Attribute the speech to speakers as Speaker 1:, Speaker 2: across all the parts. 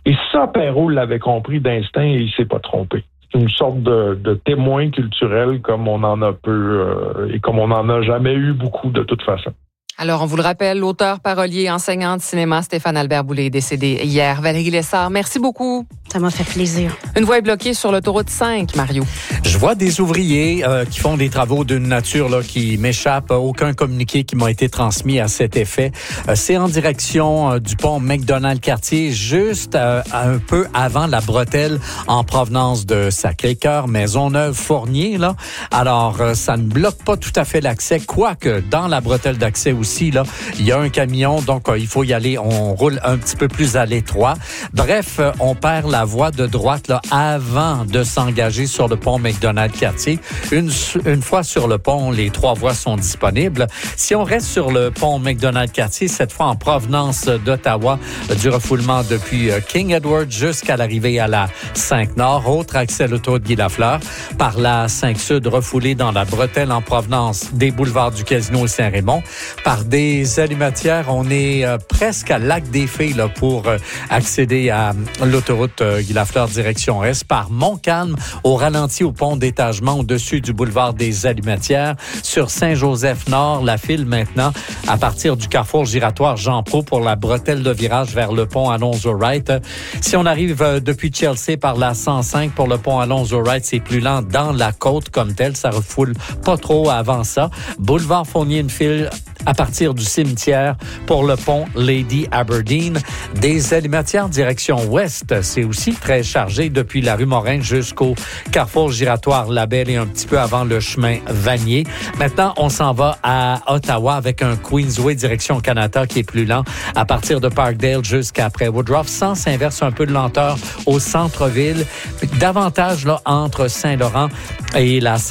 Speaker 1: Et ça, Perrault l'avait compris d'instinct et il s'est pas trompé. C'est une sorte de témoin culturel comme on en a peu et comme on n'en a jamais eu beaucoup de toute façon.
Speaker 2: Alors, on vous le rappelle, l'auteur, parolier, enseignant de cinéma, Stéphane Albert Boulay est décédé hier. Valérie Lessard, merci beaucoup.
Speaker 3: Ça m'a fait plaisir.
Speaker 2: Une voie est bloquée sur l'autoroute 5, Mario.
Speaker 4: Je vois des ouvriers qui font des travaux d'une nature là, qui m'échappe. Aucun communiqué qui m'a été transmis à cet effet. C'est en direction du pont McDonald-Cartier, juste un peu avant la bretelle en provenance de Sacré-Cœur, Maisonneuve-Fournier. Là. Alors, ça ne bloque pas tout à fait l'accès, quoique dans la bretelle d'accès aussi, là, il y a un camion, donc il faut y aller. On roule un petit peu plus à l'étroit. Bref, on perd la voie de droite là, avant de s'engager sur le pont McDonald-Cartier. Une fois sur le pont, les 3 voies sont disponibles. Si on reste sur le pont McDonald-Cartier, cette fois en provenance d'Ottawa, du refoulement depuis King Edward jusqu'à l'arrivée à la 5-Nord. Autre accès à l'autoroute Guy-Lafleur. Par la 5-Sud, refoulée dans la bretelle en provenance des boulevards du Casino et Saint-Raymond. Par des allumatières, on est presque à Lac-des-Fées là, pour accéder à l'autoroute Guy-Lafleur direction Est. Par Montcalm, au ralenti au pont d'étagement au-dessus du boulevard des Allumatières. Sur Saint-Joseph-Nord, la file maintenant à partir du carrefour giratoire Jean-Pau pour la bretelle de virage vers le pont Alonzo-Wright. Si on arrive depuis Chelsea par la 105 pour le pont Alonzo-Wright, c'est plus lent dans la côte comme telle. Ça refoule pas trop avant ça. Boulevard Fournier, une file à partir du cimetière pour le pont Lady Aberdeen. Des allumatières direction ouest, c'est aussi très chargé depuis la rue Morin jusqu'au carrefour giratoire Labelle et un petit peu avant le chemin Vanier. Maintenant, on s'en va à Ottawa avec un Queensway direction Canada qui est plus lent à partir de Parkdale jusqu'après Woodruff. Sens inverse, un peu de lenteur au centre-ville. Davantage là entre Saint-Laurent et la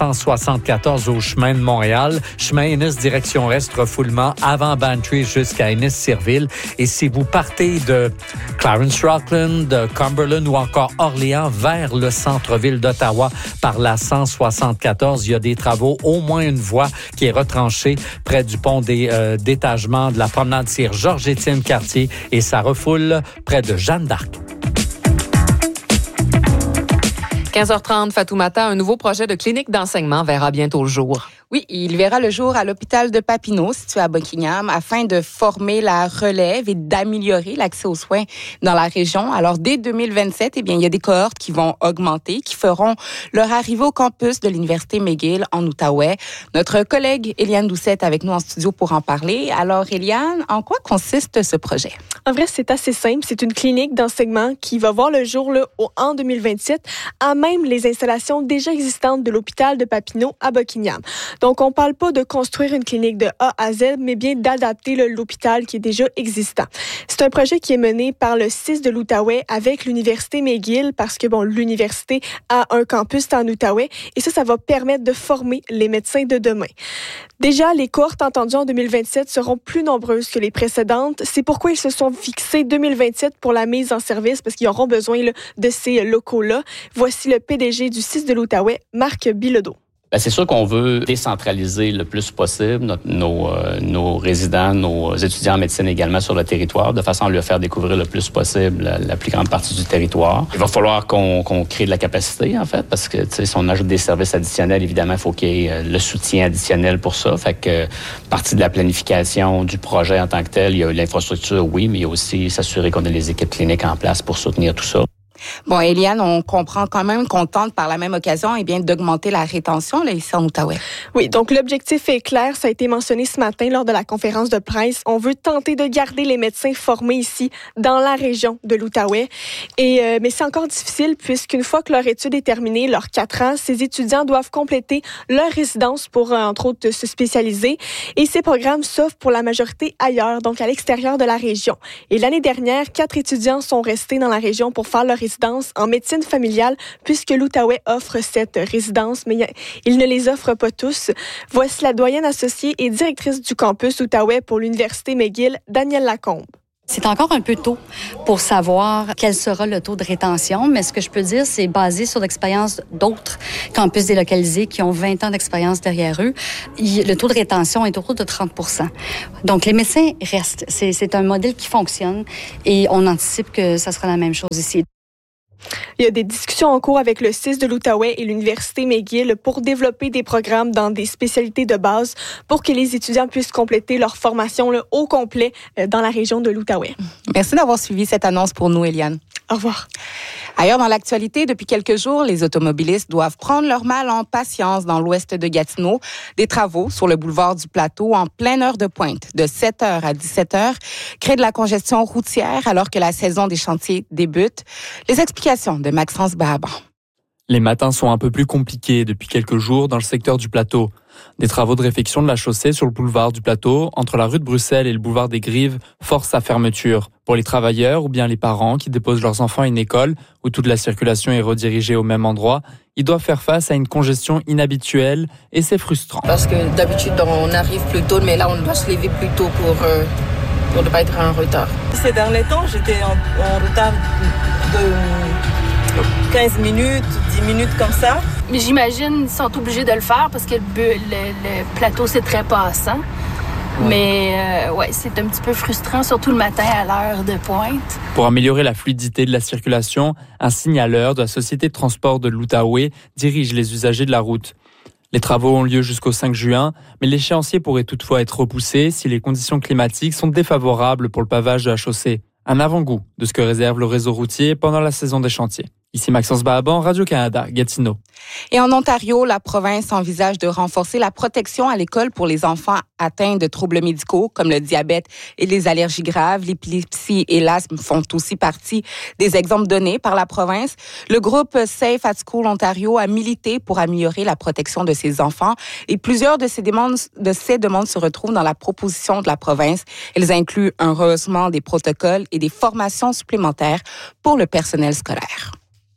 Speaker 4: 174 au chemin de Montréal. Chemin Ennis direction est, refoulement avant Bantry jusqu'à Ennis-Cirville. Et si vous partez de Clarence-Rockland, de Cumberland ou encore Orléans vers le centre-ville d'Ottawa par la 174, il y a des travaux, au moins une voie qui est retranchée près du pont d'étagement de la promenade Sir Georges-Étienne Cartier et ça refoule près de Jeanne d'Arc.
Speaker 2: 15h30, Fatoumata, un nouveau projet de clinique d'enseignement verra bientôt le jour.
Speaker 5: Oui, il verra le jour à l'hôpital de Papineau, situé à Buckingham, afin de former la relève et d'améliorer l'accès aux soins dans la région. Alors, dès 2027, il y a des cohortes qui vont augmenter, qui feront leur arrivée au campus de l'Université McGill en Outaouais. Notre collègue Éliane Doucet est avec nous en studio pour en parler. Alors, Éliane, en quoi consiste ce projet?
Speaker 6: En vrai, c'est assez simple. C'est une clinique d'enseignement qui va voir le jour en 2027, à même les installations déjà existantes de l'hôpital de Papineau à Buckingham. Donc, on ne parle pas de construire une clinique de A à Z, mais bien d'adapter l'hôpital qui est déjà existant. C'est un projet qui est mené par le CIS de l'Outaouais avec l'Université McGill, parce que, l'université a un campus en Outaouais, et ça va permettre de former les médecins de demain. Déjà, les cohortes entendues en 2027 seront plus nombreuses que les précédentes. C'est pourquoi ils se sont fixés 2027 pour la mise en service, parce qu'ils auront besoin de ces locaux-là. Voici le PDG du CIS de l'Outaouais, Marc Bilodeau.
Speaker 7: C'est sûr qu'on veut décentraliser le plus possible nos résidents, nos étudiants en médecine également sur le territoire, de façon à leur faire découvrir le plus possible la plus grande partie du territoire. Il va falloir qu'on crée de la capacité, en fait, parce que si on ajoute des services additionnels, évidemment, il faut qu'il y ait le soutien additionnel pour ça. Fait que partie de la planification du projet en tant que tel, il y a l'infrastructure, oui, mais il y a aussi s'assurer qu'on a les équipes cliniques en place pour soutenir tout ça.
Speaker 5: Bon, Éliane, on comprend quand même qu'on tente par la même occasion d'augmenter la rétention ici en Outaouais.
Speaker 6: Oui, donc l'objectif est clair. Ça a été mentionné ce matin lors de la conférence de presse. On veut tenter de garder les médecins formés ici dans la région de l'Outaouais. Mais c'est encore difficile puisqu'une fois que leur étude est terminée, leurs 4 ans, ces étudiants doivent compléter leur résidence pour, entre autres, se spécialiser. Et ces programmes s'offrent pour la majorité ailleurs, donc à l'extérieur de la région. Et l'année dernière, 4 étudiants sont restés dans la région pour faire leur résidence en médecine familiale, puisque l'Outaouais offre cette résidence, mais il ne les offre pas tous. Voici la doyenne associée et directrice du campus Outaouais pour l'Université McGill, Danielle Lacombe.
Speaker 3: C'est encore un peu tôt pour savoir quel sera le taux de rétention, mais ce que je peux dire, c'est basé sur l'expérience d'autres campus délocalisés qui ont 20 ans d'expérience derrière eux. Le taux de rétention est autour de 30%. Donc, les médecins restent. C'est un modèle qui fonctionne et on anticipe que ça sera la même chose ici.
Speaker 6: Il y a des discussions en cours avec le CIS de l'Outaouais et l'Université McGill pour développer des programmes dans des spécialités de base pour que les étudiants puissent compléter leur formation au complet dans la région de l'Outaouais.
Speaker 5: Merci d'avoir suivi cette annonce pour nous, Eliane.
Speaker 6: Au revoir.
Speaker 5: Ailleurs dans l'actualité, depuis quelques jours, les automobilistes doivent prendre leur mal en patience dans l'ouest de Gatineau. Des travaux sur le boulevard du Plateau en pleine heure de pointe, de 7h à 17h, créent de la congestion routière alors que la saison des chantiers débute. Les explications de Maxence Bahaban.
Speaker 8: Les matins sont un peu plus compliqués depuis quelques jours dans le secteur du Plateau. Des travaux de réfection de la chaussée sur le boulevard du Plateau, entre la rue de Bruxelles et le boulevard des Grives, forcent sa fermeture. Pour les travailleurs ou bien les parents qui déposent leurs enfants à une école où toute la circulation est redirigée au même endroit, ils doivent faire face à une congestion inhabituelle et c'est frustrant.
Speaker 9: Parce que d'habitude, on arrive plus tôt, mais là, on doit se lever plus tôt pour ne pas être en retard.
Speaker 10: Ces derniers temps, j'étais en retard de 15 minutes, 10 minutes comme ça.
Speaker 11: Mais j'imagine qu'ils sont obligés de le faire parce que le plateau, c'est très passant. Mais c'est un petit peu frustrant, surtout le matin à l'heure de pointe.
Speaker 8: Pour améliorer la fluidité de la circulation, un signaleur de la Société de transport de l'Outaouais dirige les usagers de la route. Les travaux ont lieu jusqu'au 5 juin, mais l'échéancier pourrait toutefois être repoussé si les conditions climatiques sont défavorables pour le pavage de la chaussée. Un avant-goût de ce que réserve le réseau routier pendant la saison des chantiers. Ici Maxence Bahaban, Radio-Canada, Gatineau.
Speaker 5: Et en Ontario, la province envisage de renforcer la protection à l'école pour les enfants atteints de troubles médicaux comme le diabète et les allergies graves. L'épilepsie et l'asthme font aussi partie des exemples donnés par la province. Le groupe Safe at School Ontario a milité pour améliorer la protection de ses enfants et plusieurs de ces demandes se retrouvent dans la proposition de la province. Elles incluent un rehaussement des protocoles et des formations supplémentaires pour le personnel scolaire.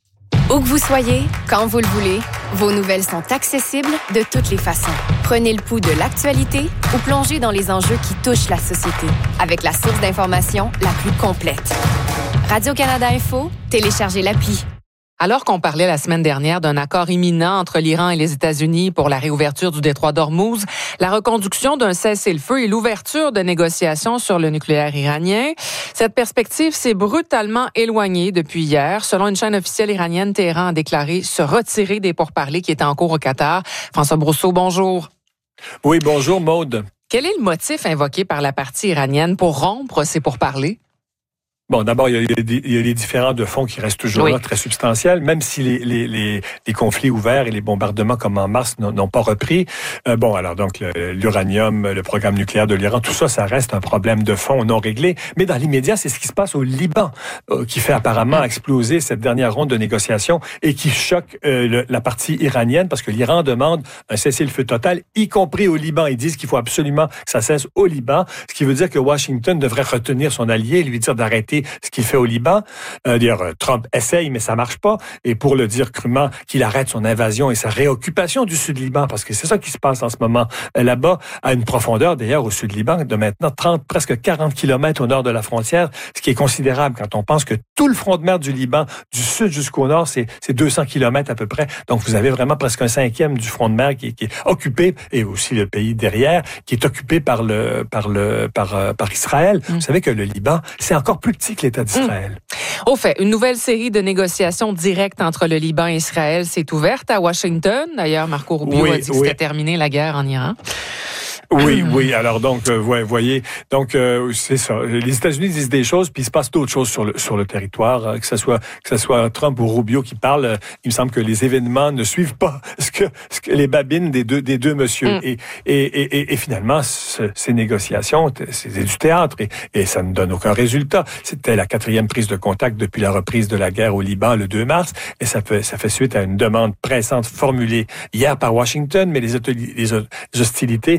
Speaker 12: Où que vous soyez, quand vous le voulez, vos nouvelles sont accessibles de toutes les façons. Prenez le pouls de l'actualité ou plongez dans les enjeux qui touchent la société avec la source d'information la plus complète. Radio-Canada Info, téléchargez l'appli.
Speaker 2: Alors qu'on parlait la semaine dernière d'un accord imminent entre l'Iran et les États-Unis pour la réouverture du détroit d'Ormuz, la reconduction d'un cessez-le-feu et l'ouverture de négociations sur le nucléaire iranien, cette perspective s'est brutalement éloignée depuis hier. Selon une chaîne officielle iranienne, Téhéran a déclaré se retirer des pourparlers qui étaient en cours au Qatar. François Brousseau, bonjour.
Speaker 13: Oui, bonjour Maude.
Speaker 2: Quel est le motif invoqué par la partie iranienne pour rompre ces pourparlers?
Speaker 13: Bon, d'abord, il y a les différends de fond qui restent toujours là, très substantiels, même si les conflits ouverts et les bombardements comme en mars n'ont pas repris. Donc l'uranium, le programme nucléaire de l'Iran, tout ça, ça reste un problème de fond non réglé. Mais dans l'immédiat, c'est ce qui se passe au Liban qui fait apparemment exploser cette dernière ronde de négociations et qui choque la partie iranienne parce que l'Iran demande un cessez-le-feu total, y compris au Liban. Ils disent qu'il faut absolument que ça cesse au Liban, ce qui veut dire que Washington devrait retenir son allié et lui dire d'arrêter ce qu'il fait au Liban. D'ailleurs, Trump essaye, mais ça marche pas. Et pour le dire crûment, qu'il arrête son invasion et sa réoccupation du Sud-Liban, parce que c'est ça qui se passe en ce moment là-bas, à une profondeur, d'ailleurs, au Sud-Liban, de maintenant presque 40 kilomètres au nord de la frontière, ce qui est considérable quand on pense que tout le front de mer du Liban, du sud jusqu'au nord, c'est 200 kilomètres à peu près. Donc, vous avez vraiment presque un cinquième du front de mer qui est occupé, et aussi le pays derrière, qui est occupé par Israël. Vous savez que le Liban, c'est encore plus petit que l'État d'Israël.
Speaker 2: Au fait, une nouvelle série de négociations directes entre le Liban et Israël s'est ouverte à Washington. D'ailleurs, Marco Rubio a dit que c'était terminé la guerre en Iran.
Speaker 13: Oui. Alors donc, voyez, donc c'est ça. Les États-Unis disent des choses, puis il se passe d'autres choses sur le territoire. Que ce soit Trump ou Rubio qui parlent, il me semble que les événements ne suivent pas ce que les babines des deux messieurs. Et finalement, ces négociations, c'est du théâtre et ça ne donne aucun résultat. C'était la 4e prise de contact depuis la reprise de la guerre au Liban le 2 mars, et ça fait suite à une demande pressante formulée hier par Washington, mais les hostilités, on le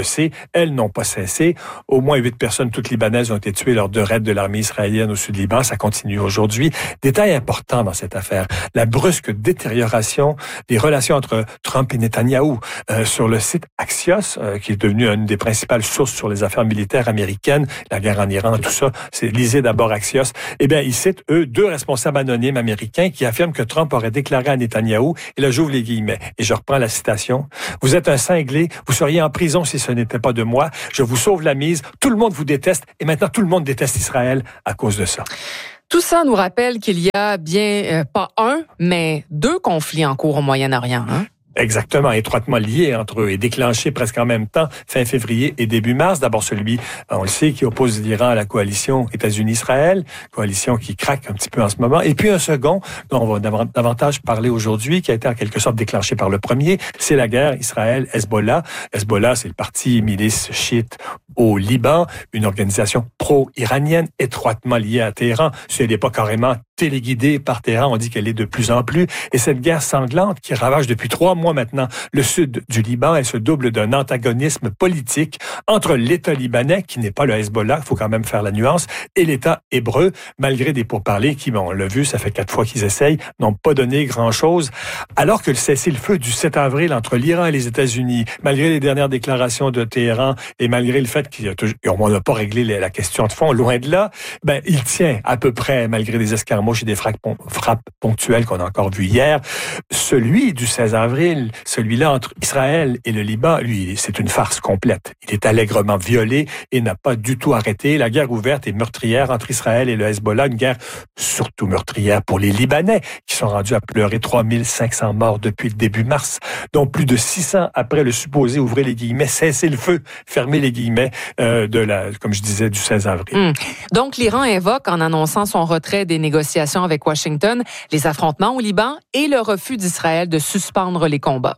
Speaker 13: le sait, elles n'ont pas cessé. Au moins 8 personnes, toutes libanaises, ont été tuées lors de raids de l'armée israélienne au sud Liban. Ça continue aujourd'hui. Détail important dans cette affaire, la brusque détérioration des relations entre Trump et Netanyahou. Sur le site Axios, qui est devenu une des principales sources sur les affaires militaires américaines, la guerre en Iran, tout ça, lisez d'abord Axios. Eh bien, ils citent, eux, 2 responsables anonymes américains qui affirment que Trump aurait déclaré à Netanyahou, et là, j'ouvre les guillemets, et je reprends la citation, « Vous êtes un cinglé, vous seriez en prison si ce n'était pas de moi, je vous sauve la mise, tout le monde vous déteste, et maintenant tout le monde déteste Israël à cause de ça. »
Speaker 2: Tout ça nous rappelle qu'il y a bien pas un, mais 2 conflits en cours au Moyen-Orient, hein?
Speaker 13: Exactement, étroitement liés entre eux et déclenchés presque en même temps, fin février et début mars. D'abord celui, on le sait, qui oppose l'Iran à la coalition États-Unis-Israël, coalition qui craque un petit peu en ce moment. Et puis un second, dont on va davantage parler aujourd'hui, qui a été en quelque sorte déclenché par le premier, c'est la guerre Israël-Hezbollah. Hezbollah, c'est le parti milice chiite au Liban, une organisation pro-iranienne étroitement liée à Téhéran. Si elle n'est pas carrément téléguidée par Téhéran, on dit qu'elle est de plus en plus. Et cette guerre sanglante qui ravage depuis 3 mois maintenant le sud du Liban, elle se double d'un antagonisme politique entre l'État libanais, qui n'est pas le Hezbollah, il faut quand même faire la nuance, et l'État hébreu, malgré des pourparlers qui, on l'a vu, ça fait 4 fois qu'ils essayent, n'ont pas donné grand-chose. Alors que le cessez-le-feu du 7 avril entre l'Iran et les États-Unis, malgré les dernières déclarations de Téhéran et malgré le fait qu'on n'a pas réglé la question de fond, loin de là, il tient à peu près, malgré des escarmouches et des frappes ponctuelles qu'on a encore vues hier. Celui du 16 avril, celui-là entre Israël et le Liban, lui, c'est une farce complète. Il est allègrement violé et n'a pas du tout arrêté. La guerre ouverte et meurtrière entre Israël et le Hezbollah, une guerre surtout meurtrière pour les Libanais, qui sont rendus à pleurer 3500 morts depuis le début mars, dont plus de 600 après le supposé, ouvrez les guillemets, cesser le feu, fermez les guillemets, comme je disais, du 16 avril.
Speaker 2: Donc, l'Iran invoque, en annonçant son retrait des négociations avec Washington, les affrontements au Liban et le refus d'Israël de suspendre les combats.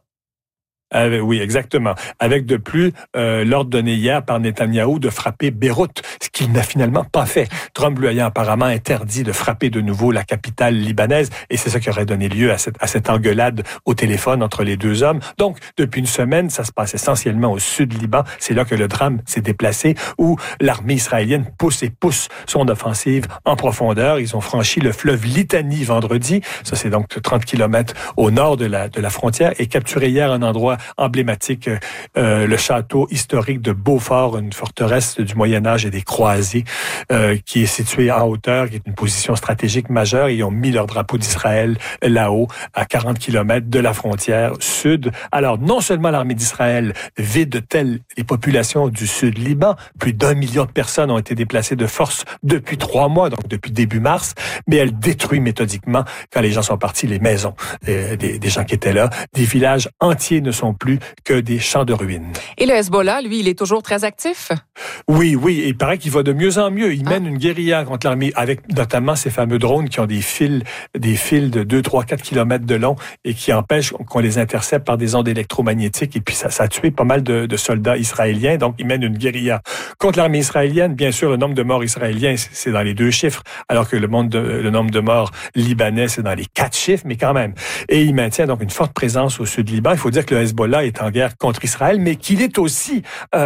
Speaker 13: Oui, exactement. Avec de plus l'ordre donné hier par Netanyahou de frapper Beyrouth, ce qu'il n'a finalement pas fait. Trump lui ayant apparemment interdit de frapper de nouveau la capitale libanaise, et c'est ça qui aurait donné lieu à cette engueulade au téléphone entre les 2 hommes. Donc, depuis une semaine, ça se passe essentiellement au sud du Liban. C'est là que le drame s'est déplacé, où l'armée israélienne pousse son offensive en profondeur. Ils ont franchi le fleuve Litani vendredi. Ça, c'est donc 30 kilomètres au nord de la frontière, et capturé hier un endroit emblématique, le château historique de Beaufort, une forteresse du Moyen-Âge et des croisés, qui est située en hauteur, qui est une position stratégique majeure. Ils ont mis leur drapeau d'Israël là-haut, à 40 kilomètres de la frontière sud. Alors, non seulement l'armée d'Israël vide-t-elle les populations du sud Liban, plus d'1 million de personnes ont été déplacées de force depuis 3 mois, donc depuis début mars, mais elle détruit méthodiquement, quand les gens sont partis, les maisons des gens qui étaient là. Des villages entiers ne sont plus que des champs de ruines.
Speaker 2: Et le Hezbollah, lui, il est toujours très actif?
Speaker 13: Oui, et il paraît qu'il va de mieux en mieux. Il mène une guérilla contre l'armée, avec notamment ces fameux drones qui ont des fils de 2, 3, 4 kilomètres de long et qui empêchent qu'on les intercepte par des ondes électromagnétiques. Et puis ça a tué pas mal de soldats israéliens. Donc, il mène une guérilla contre l'armée israélienne. Bien sûr, le nombre de morts israéliens, c'est dans les 2 chiffres, alors que le nombre de morts libanais, c'est dans les 4 chiffres, mais quand même. Et il maintient donc une forte présence au sud du Liban. Il faut dire que le Hezbollah est en guerre contre Israël, mais qu'il est aussi,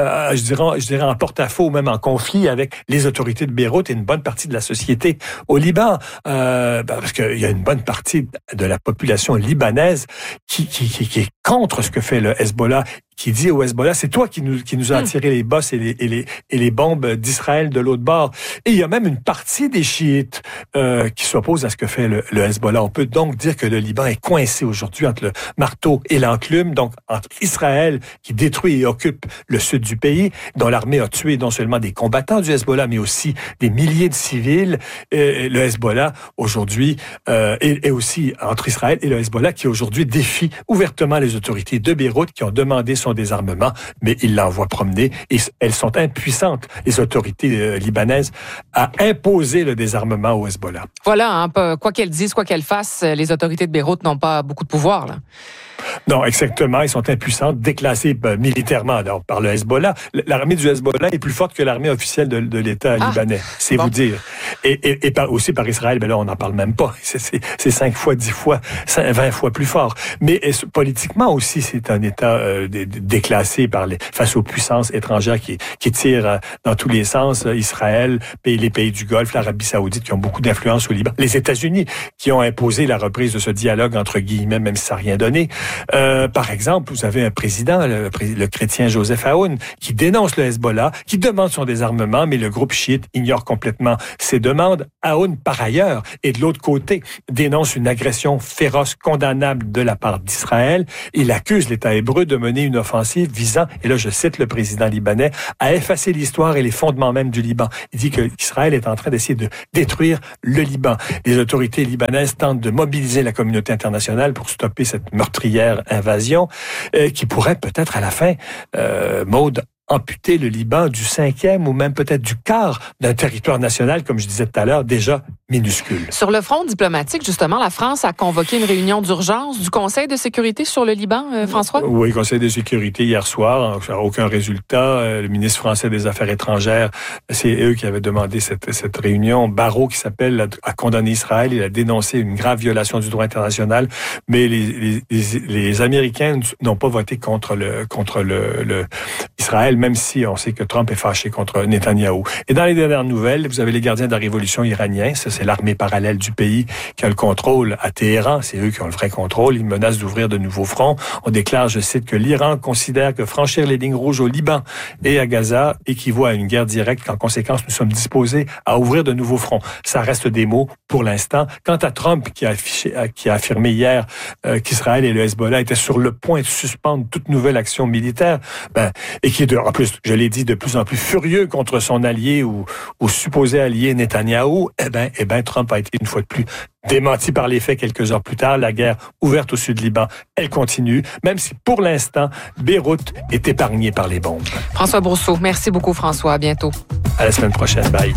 Speaker 13: je dirais, en porte-à-faux, même en conflit avec les autorités de Beyrouth et une bonne partie de la société au Liban, parce qu'il y a une bonne partie de la population libanaise qui est contre ce que fait le Hezbollah, qui dit au Hezbollah, c'est toi qui nous a attiré les bosses et les bombes d'Israël de l'autre bord. Et il y a même une partie des chiites qui s'oppose à ce que fait le Hezbollah. On peut donc dire que le Liban est coincé aujourd'hui entre le marteau et l'enclume, donc entre Israël qui détruit et occupe le sud du pays, dont l'armée a tué non seulement des combattants du Hezbollah, mais aussi des milliers de civils. Et le Hezbollah aujourd'hui est aussi entre Israël et le Hezbollah qui aujourd'hui défie ouvertement les autorités de Beyrouth qui ont demandé son désarmement, mais ils l'envoient promener et elles sont impuissantes, les autorités libanaises, à imposer le désarmement au Hezbollah.
Speaker 2: Voilà, quoi qu'elles disent, quoi qu'elles fassent, les autorités de Beyrouth n'ont pas beaucoup de pouvoir, là.
Speaker 13: Non, exactement. Ils sont impuissants, déclassés militairement par le Hezbollah. L'armée du Hezbollah est plus forte que l'armée officielle de l'État libanais, c'est vous dire. Et aussi par Israël, là, on n'en parle même pas. C'est 5 fois, 10 fois, 20 fois plus fort. Mais politiquement aussi, c'est un État déclassé face aux puissances étrangères qui tirent dans tous les sens. Israël, les pays du Golfe, l'Arabie Saoudite qui ont beaucoup d'influence au Liban, les États-Unis qui ont imposé la reprise de ce dialogue entre guillemets, même si ça n'a rien donné. Par exemple, vous avez un président, le chrétien Joseph Aoun, qui dénonce le Hezbollah, qui demande son désarmement, mais le groupe chiite ignore complètement ses demandes. Aoun, par ailleurs, et de l'autre côté, dénonce une agression féroce, condamnable de la part d'Israël. Il accuse l'État hébreu de mener une offensive visant, et là je cite le président libanais, à effacer l'histoire et les fondements même du Liban. Il dit que Israël est en train d'essayer de détruire le Liban. Les autorités libanaises tentent de mobiliser la communauté internationale pour stopper cette meurtrière invasion qui pourrait peut-être à la fin, Maude, amputer le Liban du 5e ou même peut-être du quart d'un territoire national, comme je disais tout à l'heure, déjà minuscule.
Speaker 2: Sur le front diplomatique, justement, la France a convoqué une réunion d'urgence du Conseil de sécurité sur le Liban, François?
Speaker 13: Oui, Conseil de sécurité hier soir, aucun résultat. Le ministre français des Affaires étrangères, c'est eux qui avaient demandé cette réunion. Barrot, qui s'appelle, a condamné Israël, il a dénoncé une grave violation du droit international, mais les Américains n'ont pas voté contre Israël, même si on sait que Trump est fâché contre Netanyahou. Et dans les dernières nouvelles, vous avez les gardiens de la révolution iraniens. Ça, c'est l'armée parallèle du pays qui a le contrôle à Téhéran. C'est eux qui ont le vrai contrôle. Ils menacent d'ouvrir de nouveaux fronts. On déclare, je cite, que l'Iran considère que franchir les lignes rouges au Liban et à Gaza équivaut à une guerre directe, qu'en conséquence, nous sommes disposés à ouvrir de nouveaux fronts. Ça reste des mots pour l'instant. Quant à Trump, qui a affirmé hier qu'Israël et le Hezbollah étaient sur le point de suspendre toute nouvelle action militaire, et qui est en plus, je l'ai dit, de plus en plus furieux contre son allié ou supposé allié Netanyahou, eh ben, Trump a été une fois de plus démenti par les faits quelques heures plus tard. La guerre ouverte au sud Liban, elle continue, même si pour l'instant, Beyrouth est épargnée par les bombes.
Speaker 2: François Brousseau, merci beaucoup François, à bientôt.
Speaker 13: À la semaine prochaine, bye.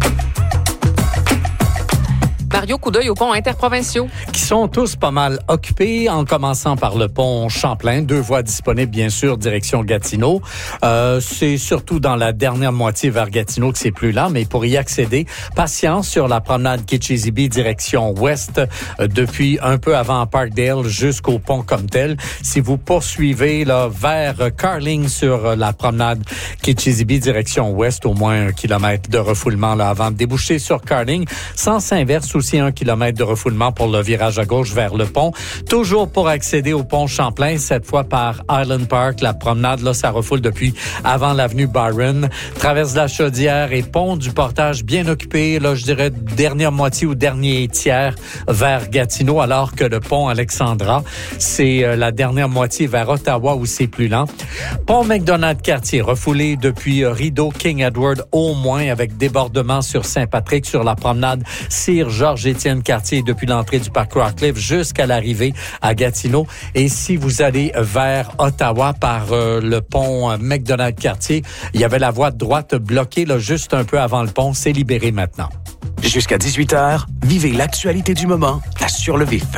Speaker 2: Mario, coup d'œil aux ponts interprovinciaux.
Speaker 4: Qui sont tous pas mal occupés, en commençant par le pont Champlain. 2 voies disponibles, bien sûr, direction Gatineau. C'est surtout dans la dernière moitié vers Gatineau que c'est plus lent, mais pour y accéder, patience sur la promenade Kitchissippi, direction ouest, depuis un peu avant Parkdale jusqu'au pont comme tel. Si vous poursuivez là vers Carling sur la promenade Kitchissippi, direction ouest, au moins 1 kilomètre de refoulement là avant de déboucher sur Carling. Sens inverse, aussi 1 kilomètre de refoulement pour le virage à gauche vers le pont. Toujours pour accéder au pont Champlain, cette fois par Island Park. La promenade, là, ça refoule depuis avant l'avenue Byron. Traverse la Chaudière et pont du Portage bien occupé, là, je dirais, dernière moitié ou dernier tiers vers Gatineau, alors que le pont Alexandra, c'est la dernière moitié vers Ottawa où c'est plus lent. Pont McDonald-Cartier, refoulé depuis Rideau, King Edward au moins, avec débordement sur Saint-Patrick, sur la promenade Georges-Étienne Cartier depuis l'entrée du parc Rockcliffe jusqu'à l'arrivée à Gatineau. Et si vous allez vers Ottawa par le pont McDonald-Cartier, il y avait la voie de droite bloquée là, juste un peu avant le pont. C'est libéré maintenant.
Speaker 14: Jusqu'à 18h, vivez l'actualité du moment à Sur le Vif.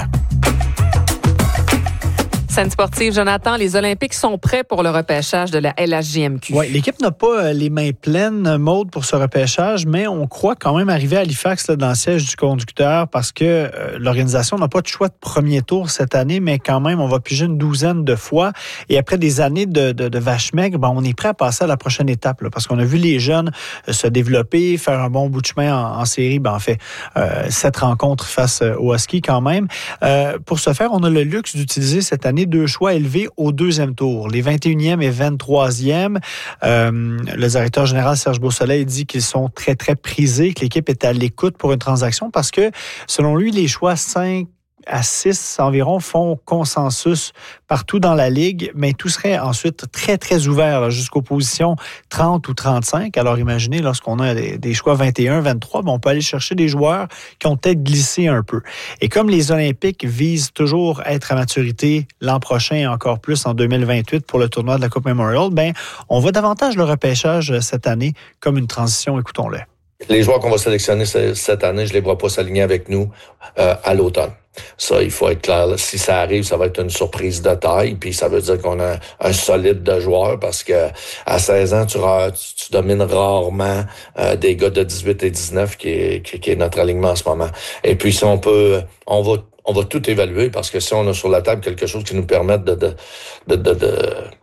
Speaker 2: Scène sportive, Jonathan, les Olympiques sont prêts pour le repêchage de la LHJMQ.
Speaker 15: Oui, l'équipe n'a pas les mains pleines, Maude, pour ce repêchage, mais on croit quand même arriver à Halifax là, dans le siège du conducteur parce que l'organisation n'a pas de choix de premier tour cette année, mais quand même, on va piger une 12aine de fois. Et après des années de vache maigre, on est prêt à passer à la prochaine étape là, parce qu'on a vu les jeunes se développer, faire un bon bout de chemin en série. En fait, 7 rencontres face au Husky quand même. Pour ce faire, on a le luxe d'utiliser cette année 2 choix élevés au 2e tour, les 21e et 23e. Le directeur général Serge Beausoleil dit qu'ils sont très, très prisés, que l'équipe est à l'écoute pour une transaction parce que, selon lui, les choix 5 à 6 environ font consensus partout dans la Ligue, mais tout serait ensuite très, très ouvert là, jusqu'aux positions 30 ou 35. Alors imaginez, lorsqu'on a des choix 21, 23, on peut aller chercher des joueurs qui ont peut-être glissé un peu. Et comme les Olympiques visent toujours à être à maturité l'an prochain et encore plus en 2028 pour le tournoi de la Coupe Memorial, on voit davantage le repêchage cette année comme une transition. Écoutons-le.
Speaker 16: Les joueurs qu'on va sélectionner cette année, je les vois pas s'aligner avec nous à l'automne. Ça, il faut être clair. Si ça arrive, ça va être une surprise de taille. Puis ça veut dire qu'on a un solide de joueurs parce que à 16 ans, tu domines rarement des gars de 18 et 19 qui est notre alignement en ce moment. Et puis si on va tout évaluer parce que si on a sur la table quelque chose qui nous permette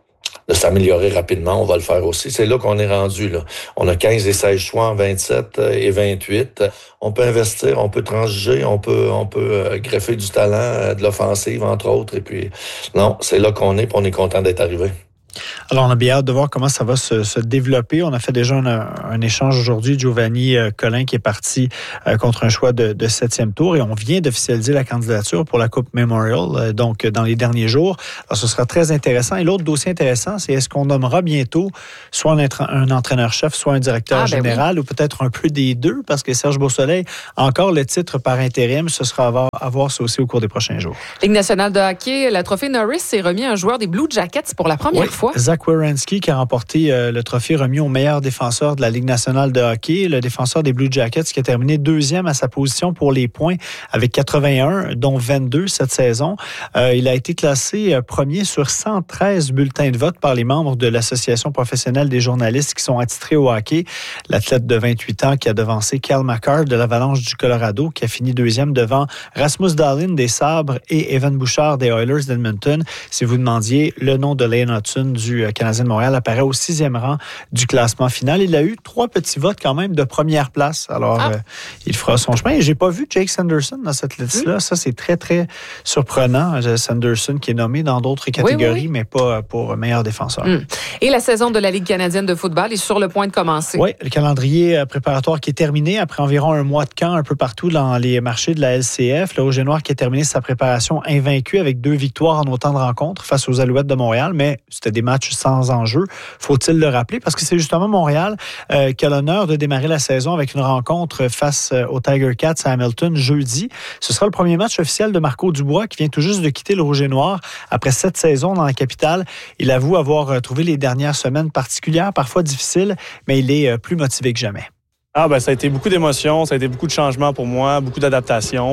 Speaker 16: s'améliorer rapidement, on va le faire aussi. C'est là qu'on est rendu, là. On a 15 et 16 choix en 27 et 28. On peut investir, on peut transiger, on peut greffer du talent, de l'offensive, entre autres. Et puis, non, c'est là qu'on est, puis on est content d'être arrivé.
Speaker 15: Alors, on a bien hâte de voir comment ça va se développer. On a fait déjà un échange aujourd'hui. Giovanni Collin qui est parti contre un choix de 7e tour et on vient d'officialiser la candidature pour la Coupe Memorial, donc dans les derniers jours. Alors, ce sera très intéressant. Et l'autre dossier intéressant, c'est est-ce qu'on nommera bientôt soit un entraîneur-chef, soit un directeur général ou peut-être un peu des deux, parce que Serge Beausoleil a encore le titre par intérim. Ce sera à voir ça aussi au cours des prochains jours.
Speaker 2: Ligue nationale de hockey, la trophée Norris s'est remis à un joueur des Blue Jackets pour la première fois.
Speaker 15: Zach Werenski qui a remporté le trophée remis au meilleur défenseur de la Ligue nationale de hockey, le défenseur des Blue Jackets qui a terminé 2e à sa position pour les points avec 81, dont 22 cette saison. Il a été classé premier sur 113 bulletins de vote par les membres de l'Association professionnelle des journalistes qui sont attitrés au hockey. L'athlète de 28 ans qui a devancé Cal McCarr de l'Avalanche du Colorado qui a fini 2e devant Rasmus Dahlin des Sabres et Evan Bouchard des Oilers d'Edmonton. Si vous demandiez le nom de Lane Hudson du Canadien de Montréal apparaît au 6e rang du classement final. Il a eu 3 petits votes quand même de première place. Alors, il fera son chemin. Et j'ai pas vu Jake Sanderson dans cette liste-là. Ça, c'est très, très surprenant. Sanderson qui est nommé dans d'autres catégories, mais pas pour meilleur défenseur.
Speaker 2: Et la saison de la Ligue canadienne de football est sur le point de commencer.
Speaker 15: Oui, le calendrier préparatoire qui est terminé après environ un mois de camp un peu partout dans les marchés de la LCF. Le Rouge et Noir qui a terminé sa préparation invaincu avec 2 victoires en autant de rencontres face aux Alouettes de Montréal, mais c'était des matchs sans enjeu, faut-il le rappeler, parce que c'est justement Montréal qui a l'honneur de démarrer la saison avec une rencontre face aux Tiger Cats à Hamilton jeudi. Ce sera le premier match officiel de Marco Dubois qui vient tout juste de quitter le Rouge et Noir après 7 saisons dans la capitale. Il avoue avoir trouvé les dernières semaines particulières, parfois difficiles, mais il est plus motivé que jamais.
Speaker 17: Ça a été beaucoup d'émotions, ça a été beaucoup de changements pour moi, beaucoup d'adaptations.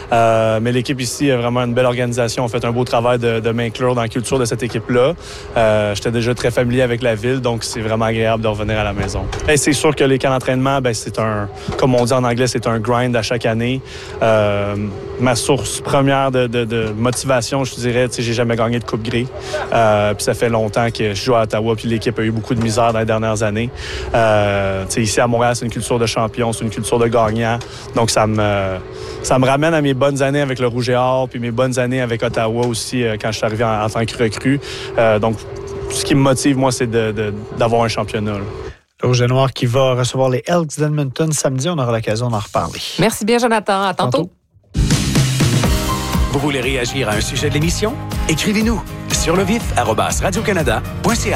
Speaker 17: Mais l'équipe ici a vraiment une belle organisation. On fait un beau travail de m'inclure dans la culture de cette équipe-là. J'étais déjà très familier avec la ville, donc c'est vraiment agréable de revenir à la maison. Et c'est sûr que les camps d'entraînement, c'est comme on dit en anglais, c'est un grind à chaque année. Ma source première de motivation, je te dirais, j'ai jamais gagné de Coupe Grey. Puis ça fait longtemps que je joue à Ottawa, puis l'équipe a eu beaucoup de misère dans les dernières années. Ici à Montréal, c'est une culture de champion, c'est une culture de gagnant. Donc, ça me ramène à mes bonnes années avec le Rouge et Or, puis mes bonnes années avec Ottawa aussi, quand je suis arrivé en tant que recrue. Donc, ce qui me motive, moi, c'est d'avoir un championnat.
Speaker 15: Le Rouge et Noir qui va recevoir les Elks d'Edmonton samedi. On aura l'occasion d'en reparler.
Speaker 2: Merci bien, Jonathan. À tantôt.
Speaker 14: Vous voulez réagir à un sujet de l'émission? Écrivez-nous sur levif@radiocanada.ca.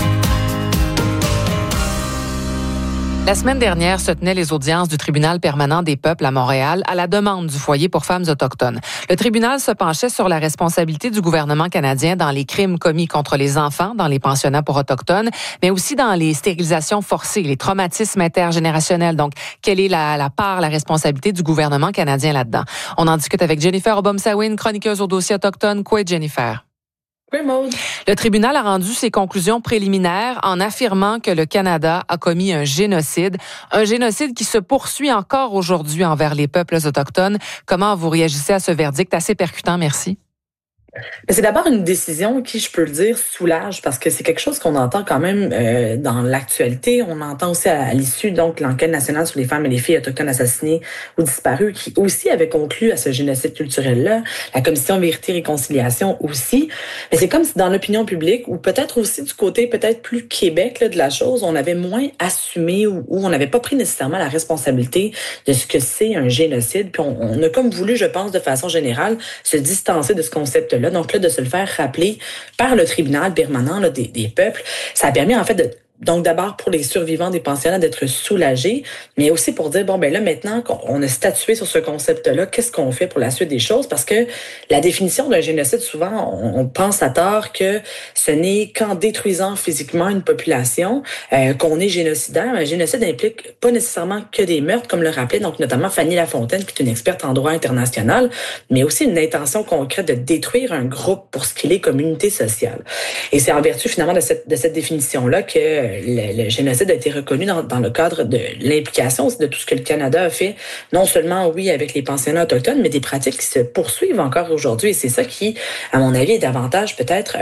Speaker 2: La semaine dernière se tenaient les audiences du Tribunal permanent des peuples à Montréal à la demande du Foyer pour femmes autochtones. Le tribunal se penchait sur la responsabilité du gouvernement canadien dans les crimes commis contre les enfants dans les pensionnats pour autochtones, mais aussi dans les stérilisations forcées, les traumatismes intergénérationnels. Donc, quelle est la part, la responsabilité du gouvernement canadien là-dedans? On en discute avec Jennifer Obomsawin, chroniqueuse au dossier autochtone. Quoi, Jennifer?
Speaker 18: Oui, Maude.
Speaker 2: Le tribunal a rendu ses conclusions préliminaires en affirmant que le Canada a commis un génocide qui se poursuit encore aujourd'hui envers les peuples autochtones. Comment vous réagissez à ce verdict assez percutant? Merci.
Speaker 18: C'est d'abord une décision qui, je peux le dire, soulage, parce que c'est quelque chose qu'on entend quand même dans l'actualité. On entend aussi à l'issue, donc, l'enquête nationale sur les femmes et les filles autochtones assassinées ou disparues, qui aussi avait conclu à ce génocide culturel-là. La Commission Vérité et Réconciliation aussi. Mais c'est comme si dans l'opinion publique, ou peut-être aussi du côté peut-être plus Québec là, de la chose, on avait moins assumé ou on n'avait pas pris nécessairement la responsabilité de ce que c'est un génocide. Puis on a comme voulu, je pense, de façon générale, se distancer de ce concept-là. Donc là, de se le faire rappeler par le tribunal permanent là, des peuples, ça a permis en fait donc d'abord pour les survivants des pensionnats d'être soulagés, mais aussi pour dire, bon, ben là, maintenant qu'on a statué sur ce concept-là, qu'est-ce qu'on fait pour la suite des choses? Parce que la définition d'un génocide, souvent, on pense à tort que ce n'est qu'en détruisant physiquement une population qu'on est génocidaire. Un génocide implique pas nécessairement que des meurtres, comme le rappelait donc notamment Fanny Lafontaine, qui est une experte en droit international, mais aussi une intention concrète de détruire un groupe pour ce qu'il est comme unité sociale. Et c'est en vertu finalement de cette définition-là que le génocide a été reconnu dans le cadre de l'implication aussi de tout ce que le Canada a fait, non seulement, oui, avec les pensionnats autochtones, mais des pratiques qui se poursuivent encore aujourd'hui. Et c'est ça qui, à mon avis, est davantage peut-être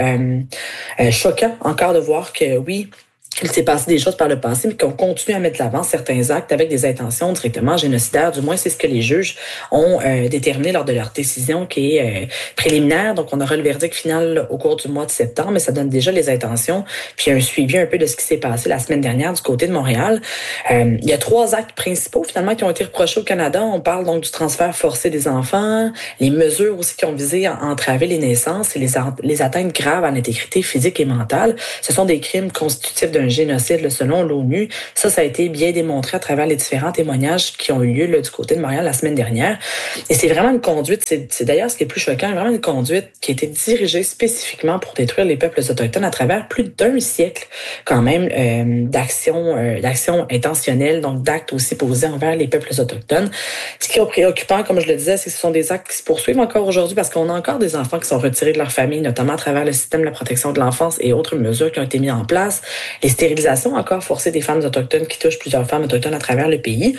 Speaker 18: choquant encore de voir que, oui, il s'est passé des choses par le passé, mais qu'on continue à mettre de l'avant certains actes avec des intentions directement génocidaires. Du moins, c'est ce que les juges ont déterminé lors de leur décision qui est préliminaire. Donc, on aura le verdict final au cours du mois de septembre, mais ça donne déjà les intentions, puis un suivi un peu de ce qui s'est passé la semaine dernière du côté de Montréal. Il y a 3 actes principaux, finalement, qui ont été reprochés au Canada. On parle donc du transfert forcé des enfants, les mesures aussi qui ont visé à entraver les naissances et les atteintes graves à l'intégrité physique et mentale. Ce sont des crimes constitutifs d'un génocide, selon l'ONU. Ça a été bien démontré à travers les différents témoignages qui ont eu lieu là, du côté de Montréal la semaine dernière. Et c'est vraiment une conduite, c'est d'ailleurs ce qui est plus choquant, vraiment une conduite qui a été dirigée spécifiquement pour détruire les peuples autochtones à travers plus d'1 siècle quand même d'actions intentionnelles, donc d'actes aussi posés envers les peuples autochtones. Ce qui est préoccupant, comme je le disais, c'est que ce sont des actes qui se poursuivent encore aujourd'hui parce qu'on a encore des enfants qui sont retirés de leur famille, notamment à travers le système de la protection de l'enfance et autres mesures qui ont été mises en place. Les stérilisations encore forcées des femmes autochtones qui touchent plusieurs femmes autochtones à travers le pays.